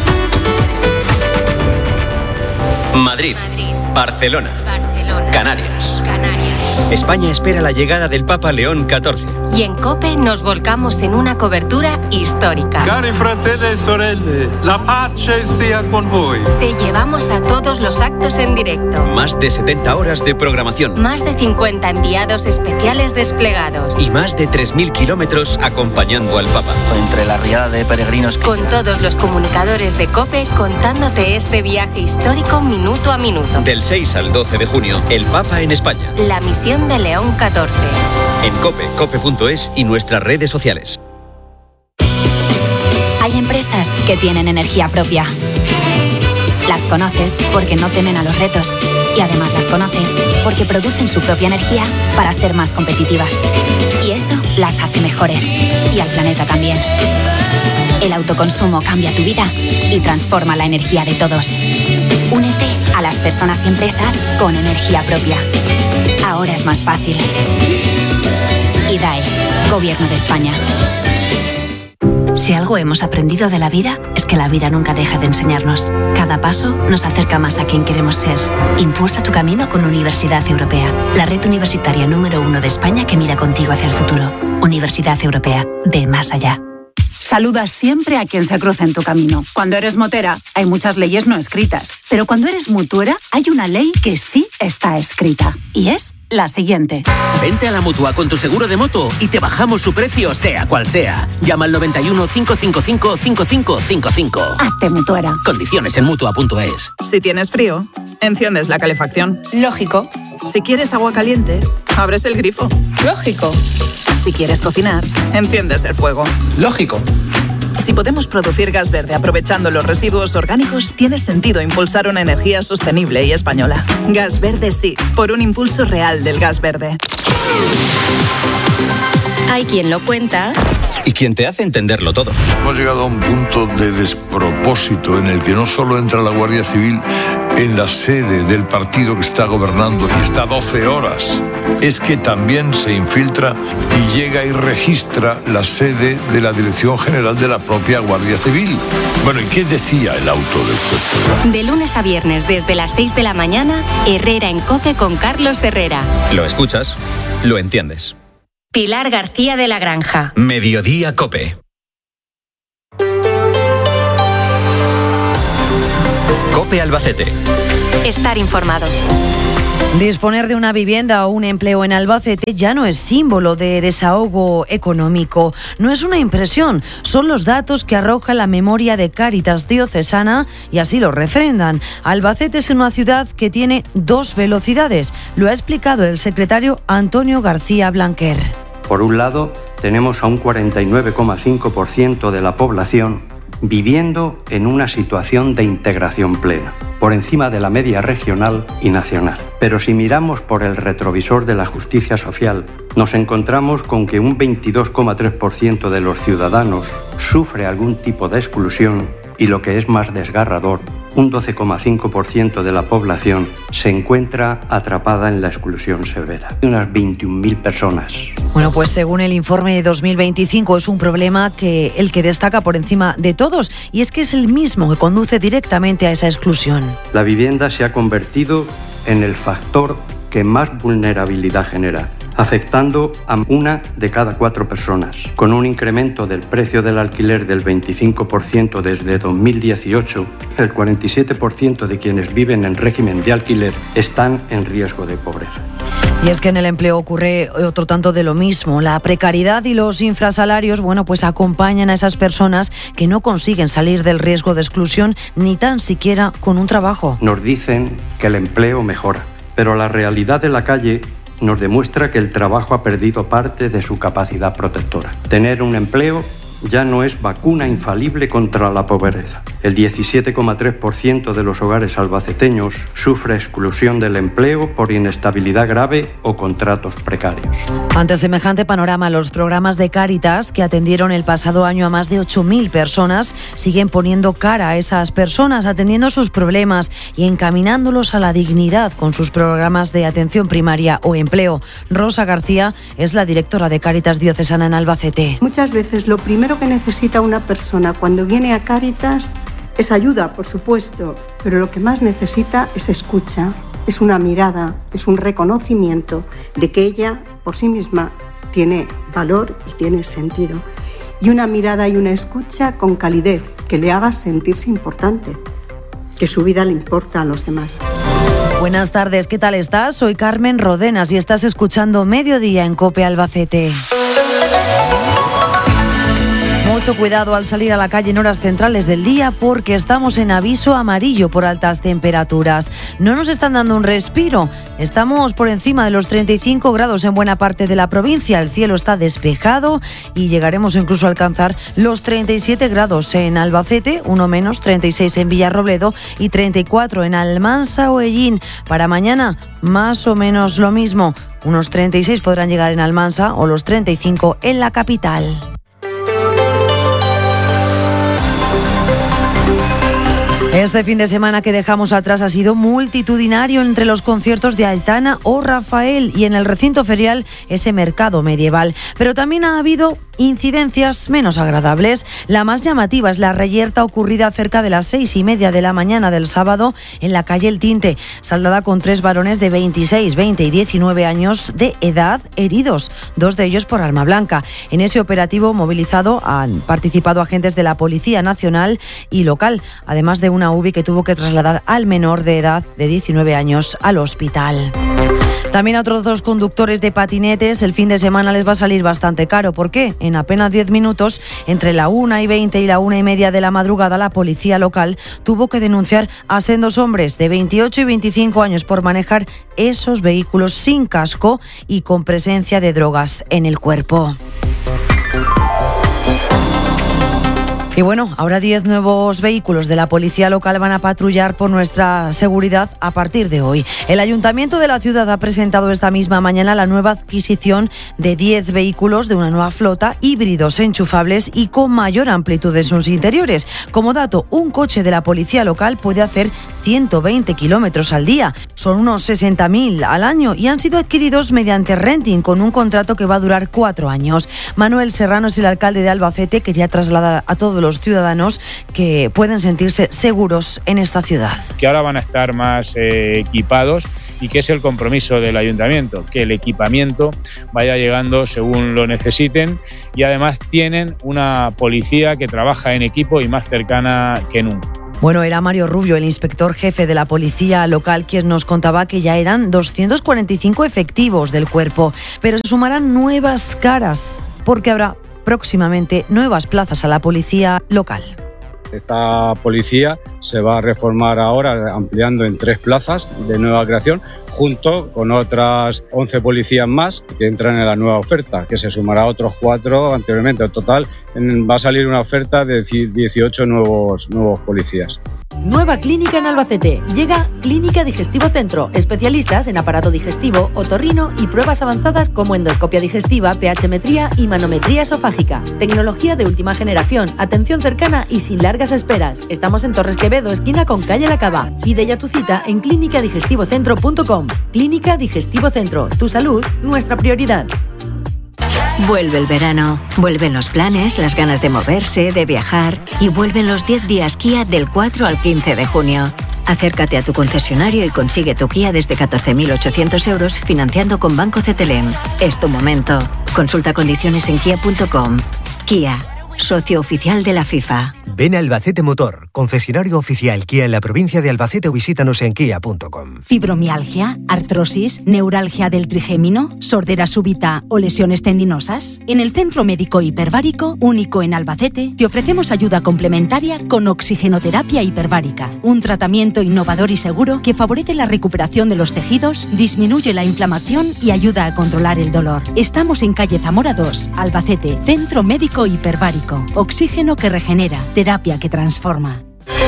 Madrid, Madrid. Barcelona, Barcelona. Canarias. Canarias. España espera la llegada del Papa León catorce. Y en COPE nos volcamos en una cobertura histórica. Cari fratelli e sorelle, la pace sia con voi. Te llevamos a todos los actos en directo. Más de setenta horas de programación. Más de cincuenta enviados especiales desplegados. Y más de tres mil kilómetros acompañando al Papa. Entre la riada de peregrinos. Con todos los comunicadores de COPE contándote este viaje histórico minuto a minuto. Del seis al doce de junio, el Papa en España. La misión de León catorce. En COPE, cope punto es y nuestras redes sociales. Hay empresas que tienen energía propia. Las conoces porque no temen a los retos y además las conoces porque producen su propia energía para ser más competitivas. Y eso las hace mejores y al planeta también. El autoconsumo cambia tu vida y transforma la energía de todos. Únete a las personas y empresas con energía propia. Ahora es más fácil. I D A E, Gobierno de España. Si algo hemos aprendido de la vida, es que la vida nunca deja de enseñarnos. Cada paso nos acerca más a quien queremos ser. Impulsa tu camino con Universidad Europea, la red universitaria número uno de España que mira contigo hacia el futuro. Universidad Europea, ve más allá. Saluda siempre a quien se cruza en tu camino. Cuando eres motera, hay muchas leyes no escritas. Pero cuando eres mutuera, hay una ley que sí está escrita. Y es la siguiente. Vente a la Mutua con tu seguro de moto y te bajamos su precio, sea cual sea. Llama al noventa y uno, cinco cinco cinco, cinco cinco cinco cinco. Hazte mutuera. Condiciones en mutua punto es. Si tienes frío, enciendes la calefacción. Lógico. Si quieres agua caliente, abres el grifo. Lógico. Si quieres cocinar, enciendes el fuego. Lógico. Si podemos producir gas verde aprovechando los residuos orgánicos, tiene sentido impulsar una energía sostenible y española. Gas verde sí, por un impulso real del gas verde. Hay quien lo cuenta y quien te hace entenderlo todo. Hemos llegado a un punto de despropósito en el que no solo entra la Guardia Civil en la sede del partido que está gobernando y está doce horas, es que también se infiltra y llega y registra la sede de la Dirección General de la propia Guardia Civil. Bueno, ¿y qué decía el auto del juez? De lunes a viernes desde las seis de la mañana, Herrera en COPE con Carlos Herrera. Lo escuchas, lo entiendes. Pilar García de la Granja. Mediodía COPE. COPE Albacete. Estar informado. Disponer de una vivienda o un empleo en Albacete ya no es símbolo de desahogo económico. No es una impresión, son los datos que arroja la memoria de Cáritas Diocesana y así lo refrendan. Albacete es una ciudad que tiene dos velocidades. Lo ha explicado el secretario Antonio García Blanquer. Por un lado, tenemos a un cuarenta y nueve coma cinco por ciento de la población viviendo en una situación de integración plena, por encima de la media regional y nacional. Pero si miramos por el retrovisor de la justicia social, nos encontramos con que un veintidós coma tres por ciento de los ciudadanos sufre algún tipo de exclusión y, lo que es más desgarrador, un doce coma cinco por ciento de la población se encuentra atrapada en la exclusión severa. Unas veintiún mil personas. Bueno, pues según el informe de dos mil veinticinco es un problema que el que destaca por encima de todos, y es que es el mismo que conduce directamente a esa exclusión. La vivienda se ha convertido en el factor que más vulnerabilidad genera, afectando a una de cada cuatro personas. Con un incremento del precio del alquiler del veinticinco por ciento desde dos mil dieciocho, el cuarenta y siete por ciento de quienes viven en régimen de alquiler están en riesgo de pobreza. Y es que en el empleo ocurre otro tanto de lo mismo. La precariedad y los infrasalarios, bueno, pues acompañan a esas personas que no consiguen salir del riesgo de exclusión ni tan siquiera con un trabajo. Nos dicen que el empleo mejora, pero la realidad de la calle nos demuestra que el trabajo ha perdido parte de su capacidad protectora. Tener un empleo ya no es vacuna infalible contra la pobreza. El diecisiete coma tres por ciento de los hogares albaceteños sufre exclusión del empleo por inestabilidad grave o contratos precarios. Ante semejante panorama, los programas de Cáritas, que atendieron el pasado año a más de ocho mil personas, siguen poniendo cara a esas personas, atendiendo sus problemas y encaminándolos a la dignidad con sus programas de atención primaria o empleo. Rosa García es la directora de Cáritas Diocesana en Albacete. Muchas veces lo primero que necesita una persona cuando viene a Cáritas es ayuda, por supuesto, pero lo que más necesita es escucha, es una mirada, es un reconocimiento de que ella por sí misma tiene valor y tiene sentido. Y una mirada y una escucha con calidez, que le haga sentirse importante, que su vida le importa a los demás. Buenas tardes, ¿qué tal estás? Soy Carmen Rodenas y estás escuchando Mediodía en COPE Albacete. Mucho cuidado al salir a la calle en horas centrales del día porque estamos en aviso amarillo por altas temperaturas. No nos están dando un respiro. Estamos por encima de los treinta y cinco grados en buena parte de la provincia. El cielo está despejado y llegaremos incluso a alcanzar los treinta y siete grados en Albacete, uno menos, treinta y seis en Villarrobledo y treinta y cuatro en Almansa o Ellín. Para mañana, más o menos lo mismo. Unos treinta y seis podrán llegar en Almansa o los treinta y cinco en la capital. Este fin de semana que dejamos atrás ha sido multitudinario entre los conciertos de Aitana o Rafael y en el recinto ferial ese mercado medieval. Pero también ha habido incidencias menos agradables. La más llamativa es la reyerta ocurrida cerca de las seis y media de la mañana del sábado en la calle El Tinte, saldada con tres varones de veintiséis, veinte y diecinueve años de edad heridos, dos de ellos por arma blanca. En ese operativo movilizado han participado agentes de la Policía Nacional y local, además de una U B I que tuvo que trasladar al menor de edad de diecinueve años al hospital. También a otros dos conductores de patinetes el fin de semana les va a salir bastante caro. ¿Por qué? En apenas diez minutos, entre la una y veinte y la una y media de la madrugada, la policía local tuvo que denunciar a sendos hombres de veintiocho y veinticinco años por manejar esos vehículos sin casco y con presencia de drogas en el cuerpo. Y bueno, ahora diez nuevos vehículos de la policía local van a patrullar por nuestra seguridad a partir de hoy. El Ayuntamiento de la ciudad ha presentado esta misma mañana la nueva adquisición de diez vehículos de una nueva flota, híbridos enchufables y con mayor amplitud en sus interiores. Como dato, un coche de la policía local puede hacer ciento veinte kilómetros al día. Son unos sesenta mil al año y han sido adquiridos mediante renting con un contrato que va a durar cuatro años. Manuel Serrano es el alcalde de Albacete. Quería trasladar a todos los ciudadanos que pueden sentirse seguros en esta ciudad. Que ahora van a estar más eh, equipados y que es el compromiso del ayuntamiento, que el equipamiento vaya llegando según lo necesiten y además tienen una policía que trabaja en equipo y más cercana que nunca. Bueno, era Mario Rubio, el inspector jefe de la policía local, quien nos contaba que ya eran doscientos cuarenta y cinco efectivos del cuerpo, pero se sumarán nuevas caras, porque habrá próximamente nuevas plazas a la policía local. Esta policía se va a reformar ahora ampliando en tres plazas de nueva creación, junto con otras once policías más que entran en la nueva oferta, que se sumará a otros cuatro anteriormente. En total va a salir una oferta de dieciocho nuevos, nuevos policías. Nueva clínica en Albacete. Llega Clínica Digestivo Centro. Especialistas en aparato digestivo, otorrino y pruebas avanzadas como endoscopia digestiva, pHmetría y manometría esofágica. Tecnología de última generación, atención cercana y sin largas esperas. Estamos en Torres Quevedo, esquina con calle La Cava. Pide ya tu cita en clínica digestivo centro punto com. Clínica Digestivo Centro. Tu salud, nuestra prioridad. Vuelve el verano, vuelven los planes, las ganas de moverse, de viajar y vuelven los diez días Kia del cuatro al quince de junio. Acércate a tu concesionario y consigue tu Kia desde catorce mil ochocientos euros financiando con Banco Cetelem. Es tu momento. Consulta condiciones en kia punto com. Kia, socio oficial de la FIFA. Ven a Albacete Motor, concesionario oficial Kia en la provincia de Albacete o visítanos en kia punto com. Fibromialgia, artrosis, neuralgia del trigémino, sordera súbita o lesiones tendinosas. En el Centro Médico Hiperbárico, único en Albacete, te ofrecemos ayuda complementaria con oxigenoterapia hiperbárica, un tratamiento innovador y seguro que favorece la recuperación de los tejidos, disminuye la inflamación y ayuda a controlar el dolor. Estamos en calle Zamora dos, Albacete, Centro Médico Hiperbárico. Oxígeno que regenera, terapia que transforma.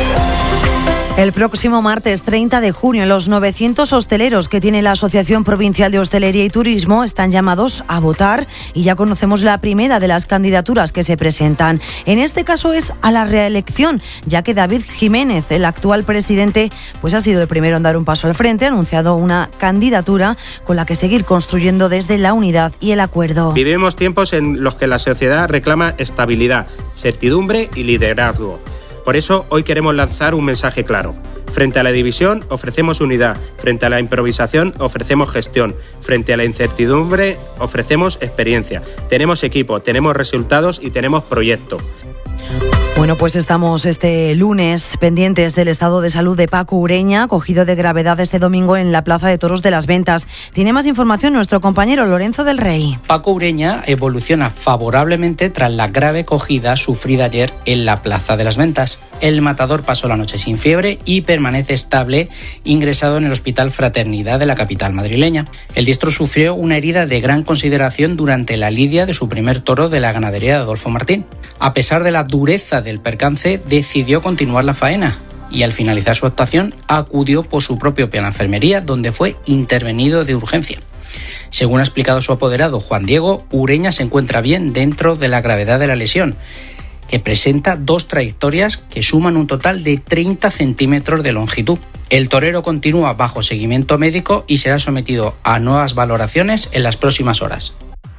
El próximo martes treinta de junio, los novecientos hosteleros que tiene la Asociación Provincial de Hostelería y Turismo están llamados a votar y ya conocemos la primera de las candidaturas que se presentan. En este caso es a la reelección, ya que David Jiménez, el actual presidente, pues ha sido el primero en dar un paso al frente, ha anunciado una candidatura con la que seguir construyendo desde la unidad y el acuerdo. Vivimos tiempos en los que la sociedad reclama estabilidad, certidumbre y liderazgo. Por eso hoy queremos lanzar un mensaje claro. Frente a la división ofrecemos unidad, frente a la improvisación ofrecemos gestión, frente a la incertidumbre ofrecemos experiencia. Tenemos equipo, tenemos resultados y tenemos proyecto. Bueno, pues estamos este lunes pendientes del estado de salud de Paco Ureña, cogido de gravedad este domingo en la Plaza de Toros de las Ventas. Tiene más información nuestro compañero Lorenzo del Rey. Paco Ureña evoluciona favorablemente tras la grave cogida sufrida ayer en la Plaza de las Ventas. El matador pasó la noche sin fiebre y permanece estable, ingresado en el Hospital Fraternidad de la capital madrileña. El diestro sufrió una herida de gran consideración durante la lidia de su primer toro de la ganadería de Adolfo Martín. A pesar de la dureza del percance, decidió continuar la faena y al finalizar su actuación acudió por su propio pie a la enfermería, donde fue intervenido de urgencia. Según ha explicado su apoderado Juan Diego, Ureña se encuentra bien dentro de la gravedad de la lesión, que presenta dos trayectorias que suman un total de treinta centímetros de longitud. El torero continúa bajo seguimiento médico y será sometido a nuevas valoraciones en las próximas horas.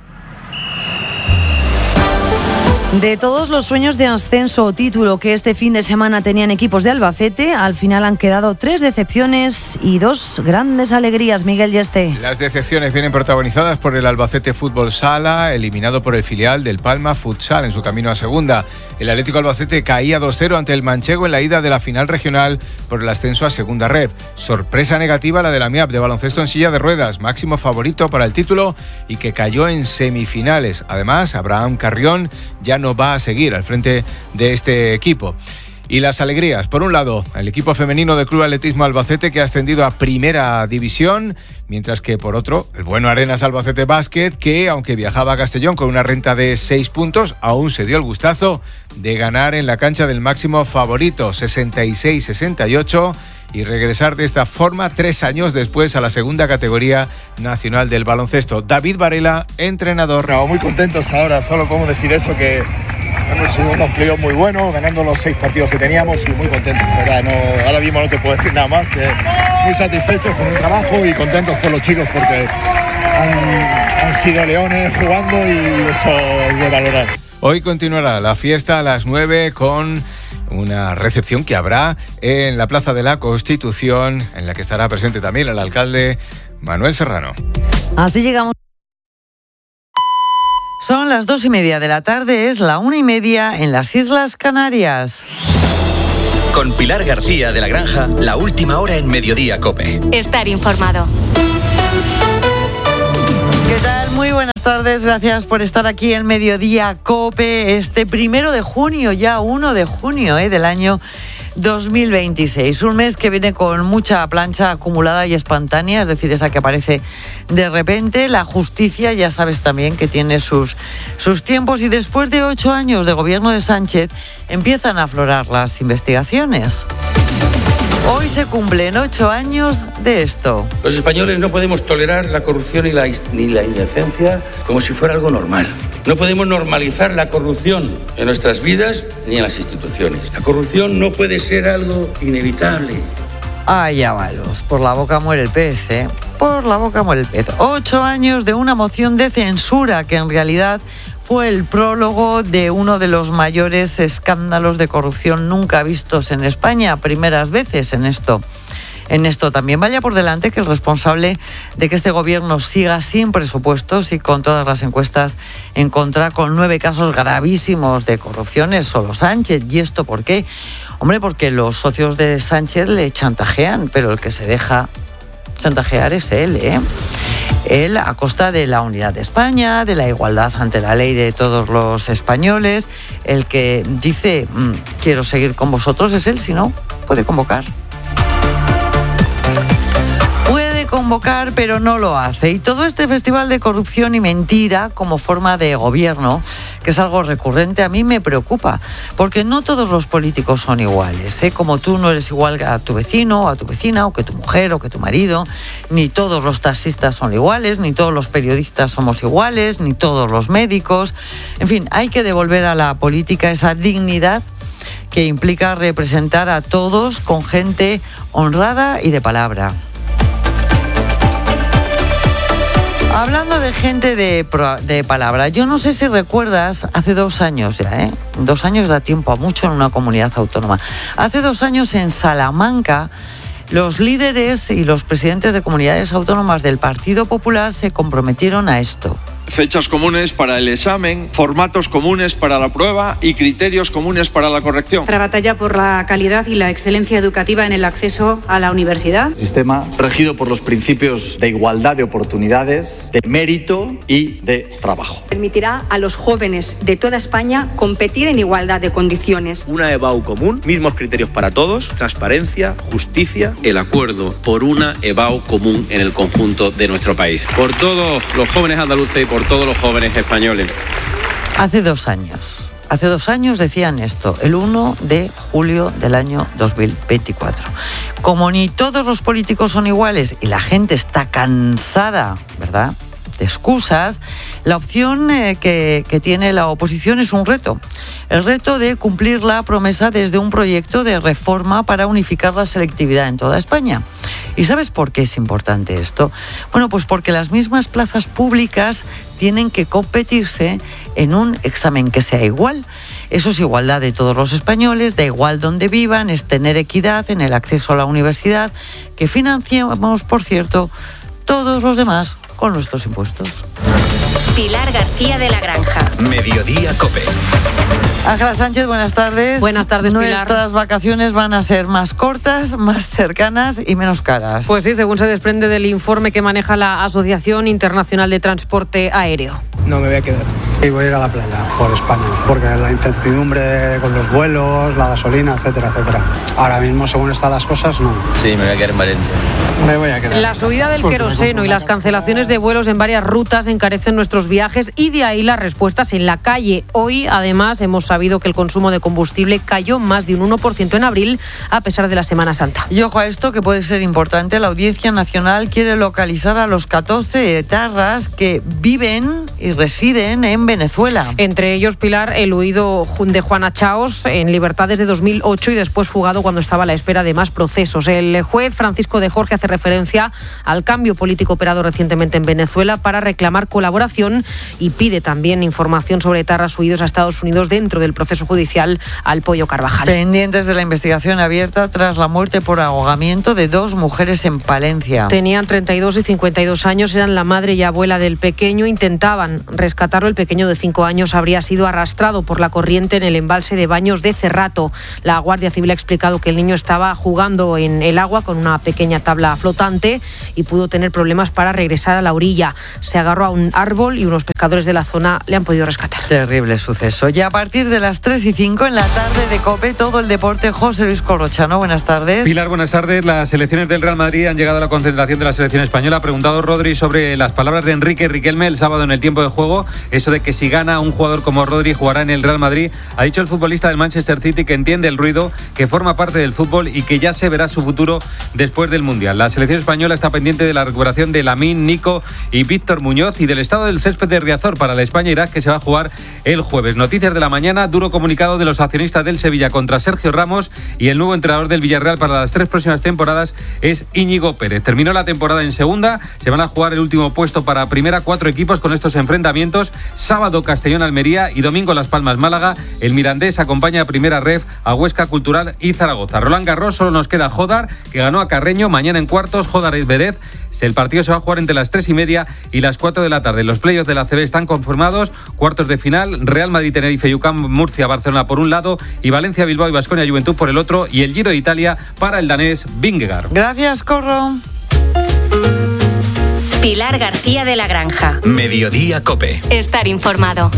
De todos los sueños de ascenso o título que este fin de semana tenían equipos de Albacete, al final han quedado tres decepciones y dos grandes alegrías. Miguel Yeste. Las decepciones vienen protagonizadas por el Albacete Fútbol Sala, eliminado por el filial del Palma Futsal en su camino a segunda. El Atlético Albacete caía dos cero ante el Manchego en la ida de la final regional por el ascenso a segunda ref. Sorpresa negativa la de la MIAP de baloncesto en silla de ruedas, máximo favorito para el título y que cayó en semifinales. Además, Abraham Carrión ya no va a seguir al frente de este equipo. Y las alegrías, por un lado, el equipo femenino del Club Atletismo Albacete, que ha ascendido a Primera División, mientras que por otro, el bueno Arenas Albacete Básquet, que aunque viajaba a Castellón con una renta de seis puntos, aún se dio el gustazo de ganar en la cancha del máximo favorito, sesenta y seis sesenta y ocho, y regresar de esta forma tres años después a la segunda categoría nacional del baloncesto. David Varela, entrenador. No, muy contentos ahora, solo podemos decir eso, que hemos hecho unos playoffs muy buenos, ganando los seis partidos que teníamos y muy contentos. ¿Verdad? No, ahora mismo no te puedo decir nada más, que muy satisfechos con el trabajo y contentos por los chicos porque han, han sido leones jugando y eso es de valorar. Hoy continuará la fiesta a las nueve con una recepción que habrá en la Plaza de la Constitución, en la que estará presente también el alcalde Manuel Serrano. Así llegamos. Son las dos y media de la tarde, es la una y media en las Islas Canarias. Con Pilar García de la Granja, la última hora en Mediodía COPE. Estar informado. ¿Qué tal? Muy buenas tardes, gracias por estar aquí en Mediodía COPE, este primero de junio, ya uno de junio ¿eh? del año dos mil veintiséis. Un mes que viene con mucha plancha acumulada y espontánea, es decir, esa que aparece de repente. La justicia, ya sabes también que tiene sus, sus tiempos, y después de ocho años de gobierno de Sánchez empiezan a aflorar las investigaciones. Hoy se cumplen ocho años de esto. Los españoles no podemos tolerar la corrupción y la, ni la indecencia como si fuera algo normal. No podemos normalizar la corrupción en nuestras vidas ni en las instituciones. La corrupción no puede ser algo inevitable. Ay, avalos, por la boca muere el pez, ¿eh? Por la boca muere el pez. Ocho años de una moción de censura que en realidad fue el prólogo de uno de los mayores escándalos de corrupción nunca vistos en España, primeras veces en esto. En esto también vaya por delante que el responsable de que este gobierno siga sin presupuestos y con todas las encuestas en contra, con nueve casos gravísimos de corrupción, es solo Sánchez. ¿Y esto por qué? Hombre, porque los socios de Sánchez le chantajean, pero el que se deja chantajear es él, ¿eh? Él, a costa de la unidad de España, de la igualdad ante la ley de todos los españoles. El que dice, mmm, quiero seguir con vosotros, es él, si no, puede convocar. Puede convocar, pero no lo hace. Y todo este festival de corrupción y mentira como forma de gobierno, que es algo recurrente, a mí me preocupa, porque no todos los políticos son iguales, ¿eh? Como tú no eres igual a tu vecino, o a tu vecina, o que tu mujer, o que tu marido, ni todos los taxistas son iguales, ni todos los periodistas somos iguales, ni todos los médicos. En fin, hay que devolver a la política esa dignidad que implica representar a todos con gente honrada y de palabra. Hablando de gente de, de palabra, yo no sé si recuerdas, hace dos años ya, ¿eh? Dos años da tiempo a mucho en una comunidad autónoma. Hace dos años en Salamanca, los líderes y los presidentes de comunidades autónomas del Partido Popular se comprometieron a esto. Fechas comunes para el examen, formatos comunes para la prueba y criterios comunes para la corrección. Nuestra batalla por la calidad y la excelencia educativa en el acceso a la universidad. Sistema regido por los principios de igualdad de oportunidades, de mérito y de trabajo. Permitirá a los jóvenes de toda España competir en igualdad de condiciones. Una EBAU común, mismos criterios para todos, transparencia, justicia. El acuerdo por una EBAU común en el conjunto de nuestro país. Por todos los jóvenes andaluces y por por todos los jóvenes españoles. Hace dos años, hace dos años decían esto, el uno de julio del año dos mil veinticuatro. Como ni todos los políticos son iguales y la gente está cansada, ¿verdad?, de excusas, la opción eh, que, que tiene la oposición es un reto. El reto de cumplir la promesa desde un proyecto de reforma para unificar la selectividad en toda España. ¿Y sabes por qué es importante esto? Bueno, pues porque las mismas plazas públicas tienen que competirse en un examen que sea igual. Eso es igualdad de todos los españoles, da igual donde vivan, es tener equidad en el acceso a la universidad, que financiamos, por cierto, todos los demás con nuestros impuestos. Pilar García de la Granja. Mediodía COPE. Ángela Sánchez, buenas tardes. Buenas tardes, Pilar. Nuestras vacaciones van a ser más cortas, más cercanas y menos caras. Pues sí, según se desprende del informe que maneja la Asociación Internacional de Transporte Aéreo. No me voy a quedar. Y voy a ir a la playa por España, porque la incertidumbre con los vuelos, la gasolina, etcétera, etcétera. Ahora mismo, según están las cosas, no. Sí, me voy a quedar en Valencia. Me voy a quedar. La subida del queroseno y las cancelaciones de vuelos en varias rutas encarecen nuestros viajes, y de ahí las respuestas en la calle. Hoy, además, hemos sabido que el consumo de combustible cayó más de un uno por ciento en abril, a pesar de la Semana Santa. Y ojo a esto, que puede ser importante, la Audiencia Nacional quiere localizar a los catorce etarras que viven y residen en Venezuela. Entre ellos, Pilar, el huido de Juana Chaos, en libertad desde dos mil ocho y después fugado cuando estaba a la espera de más procesos. El juez Francisco de Jorge hace referencia al cambio político operado recientemente en Venezuela para reclamar colaboración y pide también información sobre etarras huidos a Estados Unidos dentro del proceso judicial al Pollo Carvajal. Pendientes de la investigación abierta tras la muerte por ahogamiento de dos mujeres en Palencia. Tenían treinta y dos y cincuenta y dos años, eran la madre y abuela del pequeño, intentaban rescatarlo. El pequeño de cinco años habría sido arrastrado por la corriente en el embalse de Baños de Cerrato. La Guardia Civil ha explicado que el niño estaba jugando en el agua con una pequeña tabla flotante y pudo tener problemas para regresar a la orilla. Se agarró a un árbol y unos pescadores de la zona le han podido rescatar. Terrible suceso. Y a partir de las tres y cinco en la tarde de COPE, todo el deporte. José Luis Corrochano, buenas tardes. Pilar, buenas tardes. Las selecciones del Real Madrid han llegado a la concentración de la selección española. Ha preguntado Rodri sobre las palabras de Enrique Riquelme el sábado en el tiempo de juego. Eso de que si gana un jugador como Rodri jugará en el Real Madrid. Ha dicho el futbolista del Manchester City que entiende el ruido, que forma parte del fútbol y que ya se verá su futuro después del Mundial. La selección española está pendiente de la recuperación de Lamine, Nico y Víctor Muñoz y del estado del césped de Riazor para la España-Irak, que se va a jugar el jueves. Noticias de la mañana, duro comunicado de los accionistas del Sevilla contra Sergio Ramos, y el nuevo entrenador del Villarreal para las tres próximas temporadas es Íñigo Pérez. Terminó la temporada en segunda, se van a jugar el último puesto para primera, cuatro equipos con estos enfrentamientos. Sábado Castellón-Almería y domingo Las Palmas-Málaga. El Mirandés acompaña a Primera Ref a Huesca Cultural y Zaragoza. Roland Garros, solo nos queda Jodar, que ganó a Carreño. Mañana en cuartos, Jodar-Medvedev. El partido se va a jugar entre las tres y media y las cuatro de la tarde. Los playoffs de la A C B están conformados. Cuartos de final, Real Madrid, Tenerife, U C A M, Murcia, Barcelona por un lado y Valencia, Bilbao y Baskonia Juventud por el otro, y el Giro de Italia para el danés Vingegaard. Gracias, Corro. Pilar García de la Granja. Mediodía COPE. Estar informado.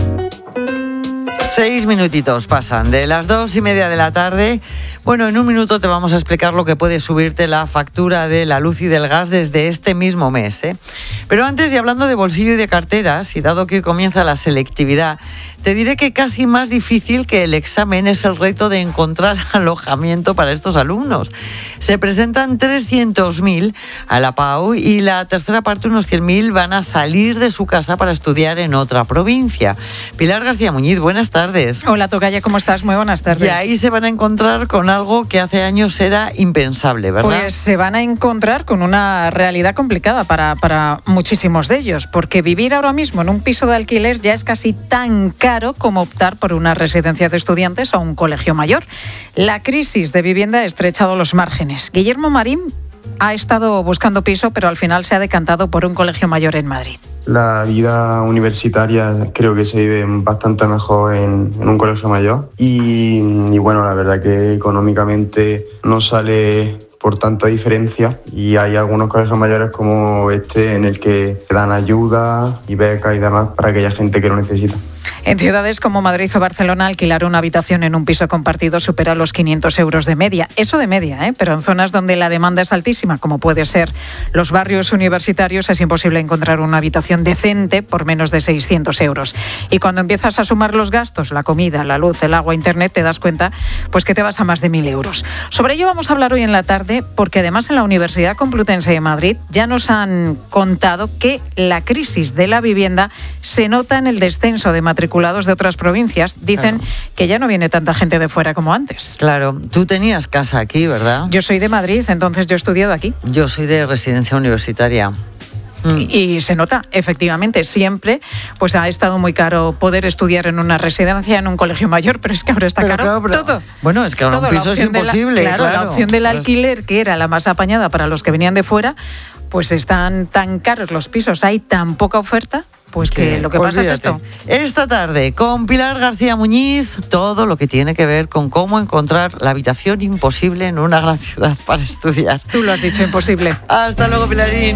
Seis minutitos pasan de las dos y media de la tarde. Bueno, en un minuto te vamos a explicar lo que puede subirte la factura de la luz y del gas desde este mismo mes, ¿eh? Pero antes, y hablando de bolsillo y de carteras, y dado que hoy comienza la selectividad, te diré que casi más difícil que el examen es el reto de encontrar alojamiento para estos alumnos. Se presentan trescientos mil a la P A U y la tercera parte, unos cien mil, van a salir de su casa para estudiar en otra provincia. Pilar García Muñiz, buenas tardes. Hola, Tocaya, ¿cómo estás? Muy buenas tardes. Y ahí se van a encontrar con algo que hace años era impensable, ¿verdad? Pues se van a encontrar con una realidad complicada para, para muchísimos de ellos, porque vivir ahora mismo en un piso de alquiler ya es casi tan caro como optar por una residencia de estudiantes o un colegio mayor. La crisis de vivienda ha estrechado los márgenes. Guillermo Marín ha estado buscando piso, pero al final se ha decantado por un colegio mayor en Madrid. La vida universitaria creo que se vive bastante mejor en, en un colegio mayor y, y bueno, la verdad que económicamente no sale por tanta diferencia y hay algunos colegios mayores como este en el que dan ayuda y becas y demás para aquella gente que lo necesita. En ciudades como Madrid o Barcelona, alquilar una habitación en un piso compartido supera los quinientos euros de media. Eso de media, ¿eh? Pero en zonas donde la demanda es altísima, como puede ser los barrios universitarios, es imposible encontrar una habitación decente por menos de seiscientos euros. Y cuando empiezas a sumar los gastos, la comida, la luz, el agua, internet, te das cuenta pues que te vas a más de mil euros. Sobre ello vamos a hablar hoy en la tarde, porque además en la Universidad Complutense de Madrid ya nos han contado que la crisis de la vivienda se nota en el descenso de matriculados de otras provincias. Dicen claro. que ya no viene tanta gente de fuera como antes. Claro, tú tenías casa aquí, ¿verdad? Yo soy de Madrid, entonces yo he estudiado aquí. Yo soy de residencia universitaria. Mm. Y, y se nota, efectivamente, siempre pues ha estado muy caro poder estudiar en una residencia, en un colegio mayor, pero es que ahora está pero, caro claro, pero, todo. Bueno, es que ahora todo, un piso es imposible. La, claro, claro, la opción del pues... alquiler, que era la más apañada para los que venían de fuera, pues están tan caros los pisos, hay tan poca oferta. Pues que lo que pasa olvídate. es esto. Esta tarde, con Pilar García Muñiz, todo lo que tiene que ver con cómo encontrar la habitación imposible en una gran ciudad para estudiar. Tú lo has dicho, imposible. Hasta luego, Pilarín.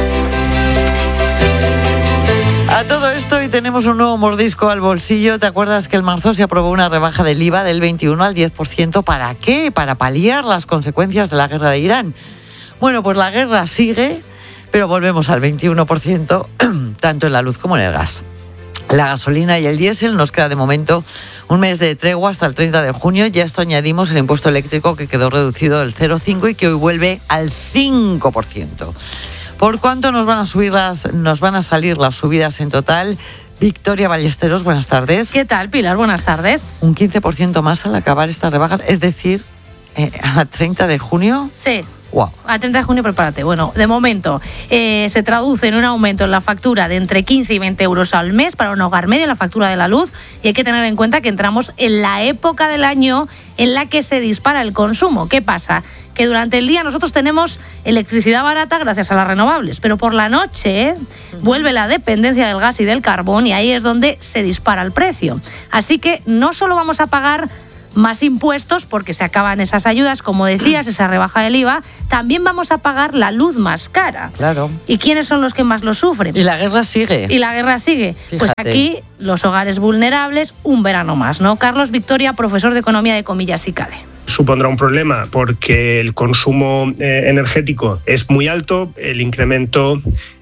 A todo esto, y tenemos un nuevo mordisco al bolsillo. ¿Te acuerdas que en marzo se aprobó una rebaja del I V A del veintiuno al diez por ciento? ¿Para qué? Para paliar las consecuencias de la guerra de Irán. Bueno, pues la guerra sigue, pero volvemos al veintiuno por ciento, tanto en la luz como en el gas. La gasolina y el diésel nos queda de momento un mes de tregua hasta el treinta de junio. Ya esto añadimos el impuesto eléctrico, que quedó reducido del cero coma cinco y que hoy vuelve al cinco por ciento. ¿Por cuánto nos van a subir las, nos van a salir las subidas en total? Victoria Ballesteros, buenas tardes. ¿Qué tal, Pilar? Buenas tardes. Un quince por ciento más al acabar estas rebajas, es decir, eh, a treinta de junio. Sí. Wow. A treinta de junio, prepárate. Bueno, de momento eh, se traduce en un aumento en la factura de entre quince y veinte euros al mes para un hogar medio en la factura de la luz, y hay que tener en cuenta que entramos en la época del año en la que se dispara el consumo. ¿Qué pasa? Que durante el día nosotros tenemos electricidad barata gracias a las renovables, pero por la noche ¿eh? vuelve la dependencia del gas y del carbón, y ahí es donde se dispara el precio. Así que no solo vamos a pagar más impuestos porque se acaban esas ayudas, como decías, esa rebaja del I V A, también vamos a pagar la luz más cara. Claro. ¿Y quiénes son los que más lo sufren? Y la guerra sigue. Y la guerra sigue. Fíjate. Pues aquí, los hogares vulnerables, un verano más, ¿no? Carlos Victoria, profesor de Economía de Comillas y CADE. Supondrá un problema porque el consumo eh, energético es muy alto, el incremento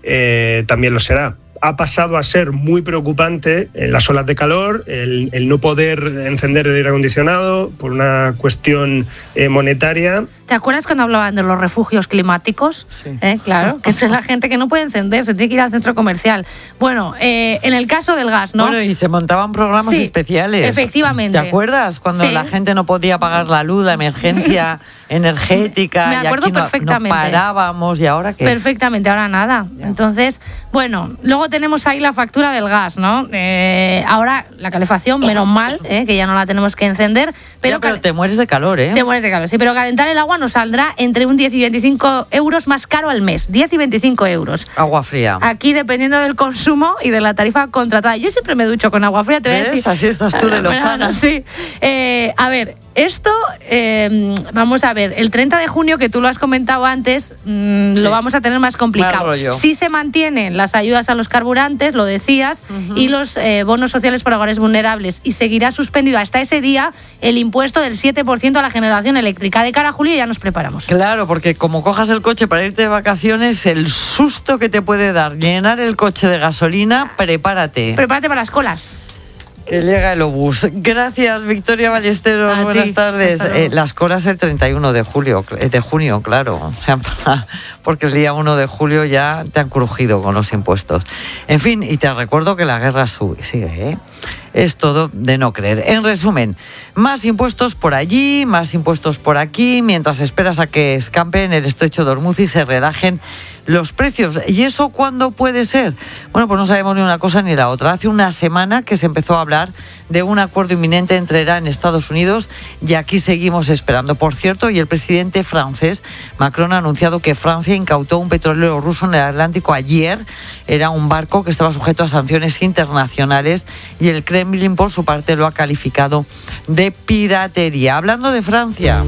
eh, también lo será. Ha pasado a ser muy preocupante en las olas de calor, el, el no poder encender el aire acondicionado por una cuestión eh, monetaria. ¿Te acuerdas cuando hablaban de los refugios climáticos? Sí. ¿Eh? Claro, que es la gente que no puede encender, se tiene que ir al centro comercial. Bueno, eh, en el caso del gas, ¿no? Bueno, y se montaban programas sí, especiales. Efectivamente. ¿Te acuerdas? Cuando sí. la gente no podía pagar la luz, la emergencia energética. Me acuerdo y aquí perfectamente. No, no parábamos, ¿y ahora qué? Perfectamente, ahora nada. Ya. Entonces, bueno, luego tenemos ahí la factura del gas, ¿no? Eh, ahora la calefacción, menos mal, eh, que ya no la tenemos que encender. Pero, ya, pero te mueres de calor, ¿eh? Te mueres de calor, sí, pero calentar el agua nos saldrá entre un diez y veinticinco euros más caro al mes. diez y veinticinco euros. Agua fría. Aquí dependiendo del consumo y de la tarifa contratada. Yo siempre me ducho con agua fría, te voy a decir. Así estás tú de lozana. Sí. Eh, a ver, esto, eh, vamos a ver, el treinta de junio, que tú lo has comentado antes, mmm, sí. lo vamos a tener más complicado. Sí se mantienen las ayudas a los carburantes, lo decías, uh-huh. y los eh, bonos sociales para hogares vulnerables, y seguirá suspendido hasta ese día el impuesto del siete por ciento a la generación eléctrica. De cara a julio ya nos preparamos. Claro, porque como cojas el coche para irte de vacaciones, el susto que te puede dar llenar el coche de gasolina, prepárate. Prepárate para las colas. Que llega el obús. Gracias, Victoria Ballesteros. A Buenas ti. tardes. Eh, las colas el treinta y uno de julio, de junio, claro. O sea, porque el día uno de julio ya te han crujido con los impuestos. En fin, y te recuerdo que la guerra sube, sigue, ¿eh? Es todo de no creer. En resumen, más impuestos por allí, más impuestos por aquí, mientras esperas a que escampen el estrecho de Hormuz y se relajen los precios. ¿Y eso cuándo puede ser? Bueno, pues no sabemos ni una cosa ni la otra. Hace una semana que se empezó a hablar de un acuerdo inminente entre Irán y Estados Unidos, y aquí seguimos esperando. Por cierto, y el presidente francés, Macron, ha anunciado que Francia incautó un petrolero ruso en el Atlántico ayer. Era un barco que estaba sujeto a sanciones internacionales, y el Kremlin, por su parte, lo ha calificado de piratería. Hablando de Francia...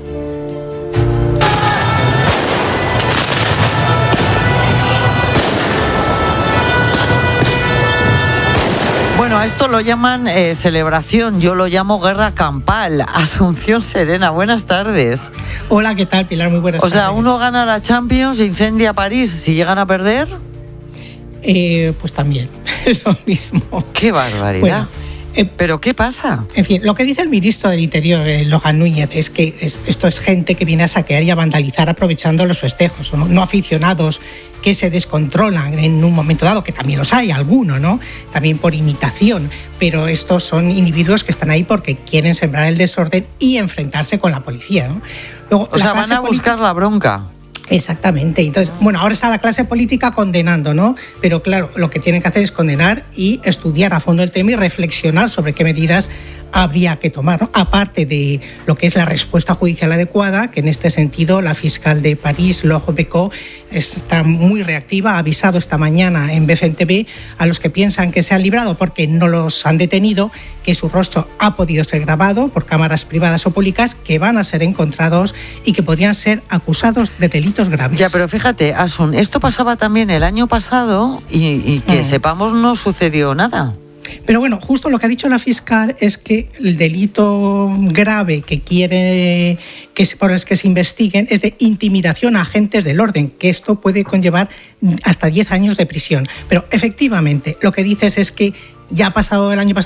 Bueno, a esto lo llaman eh, celebración, yo lo llamo guerra campal. Asunción Serena, buenas tardes. Hola, ¿qué tal, Pilar? Muy buenas o tardes. O sea, uno gana la Champions, incendia París, si llegan a perder... Eh, pues también, es lo mismo. ¡Qué barbaridad! Bueno, eh, ¿Pero qué pasa? En fin, lo que dice el ministro del Interior, eh, Logan Núñez, es que es, esto es gente que viene a saquear y a vandalizar aprovechando los festejos, ¿no? No aficionados que se descontrolan en un momento dado, que también los hay, algunos, ¿no? También por imitación, pero estos son individuos que están ahí porque quieren sembrar el desorden y enfrentarse con la policía, ¿no? Luego, o sea, van a buscar la bronca. Exactamente. Entonces, bueno, ahora está la clase política condenando, ¿no? Pero claro, lo que tienen que hacer es condenar y estudiar a fondo el tema y reflexionar sobre qué medidas habría que tomar, ¿no? Aparte de lo que es la respuesta judicial adecuada, que en este sentido la fiscal de París, Laure Becot, está muy reactiva, ha avisado esta mañana en B F M T V a los que piensan que se han librado porque no los han detenido, que su rostro ha podido ser grabado por cámaras privadas o públicas, que van a ser encontrados y que podrían ser acusados de delitos graves. Ya, pero fíjate, Asun, esto pasaba también el año pasado y, y que mm. sepamos no sucedió nada. Pero bueno, justo lo que ha dicho la fiscal es que el delito grave que quiere que por el que se investiguen es de intimidación a agentes del orden, que esto puede conllevar hasta diez años de prisión. Pero efectivamente, lo que dices es que ya ha pasado el año pasado,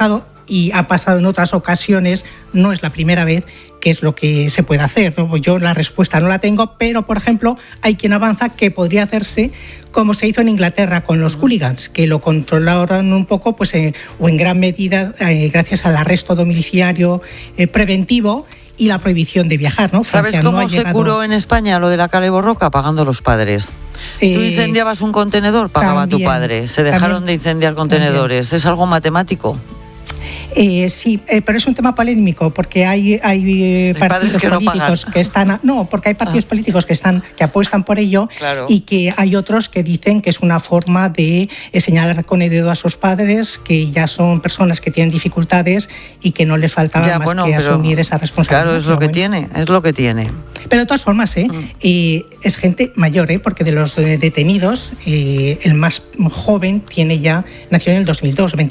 y ha pasado en otras ocasiones, no es la primera vez que es lo que se puede hacer, ¿no? Yo la respuesta no la tengo, pero por ejemplo hay quien avanza que podría hacerse como se hizo en Inglaterra con los hooligans, que lo controlaron un poco, pues eh, o en gran medida eh, gracias al arresto domiciliario eh, preventivo y la prohibición de viajar, ¿no? ¿Sabes Francia cómo no ha se llegado... curó en España lo de la Cale Borroca? Pagando los padres. Eh, Tú incendiabas un contenedor, pagaba también, tu padre. Se dejaron también, de incendiar contenedores. También. ¿Es algo matemático? Eh, sí, eh, pero es un tema polémico porque hay, hay eh, partidos que políticos no que están no porque hay partidos ah. políticos que están que apuestan por ello claro. y que hay otros que dicen que es una forma de eh, señalar con el dedo a sus padres que ya son personas que tienen dificultades y que no les faltaba ya, más bueno, que asumir esa responsabilidad. Claro, es lo que bueno. tiene, es lo que tiene. Pero de todas formas, ¿eh? Mm. eh, es gente mayor, ¿eh? Porque de los detenidos, eh, el más joven tiene ya, nació en el dos mil dos, veinticuatro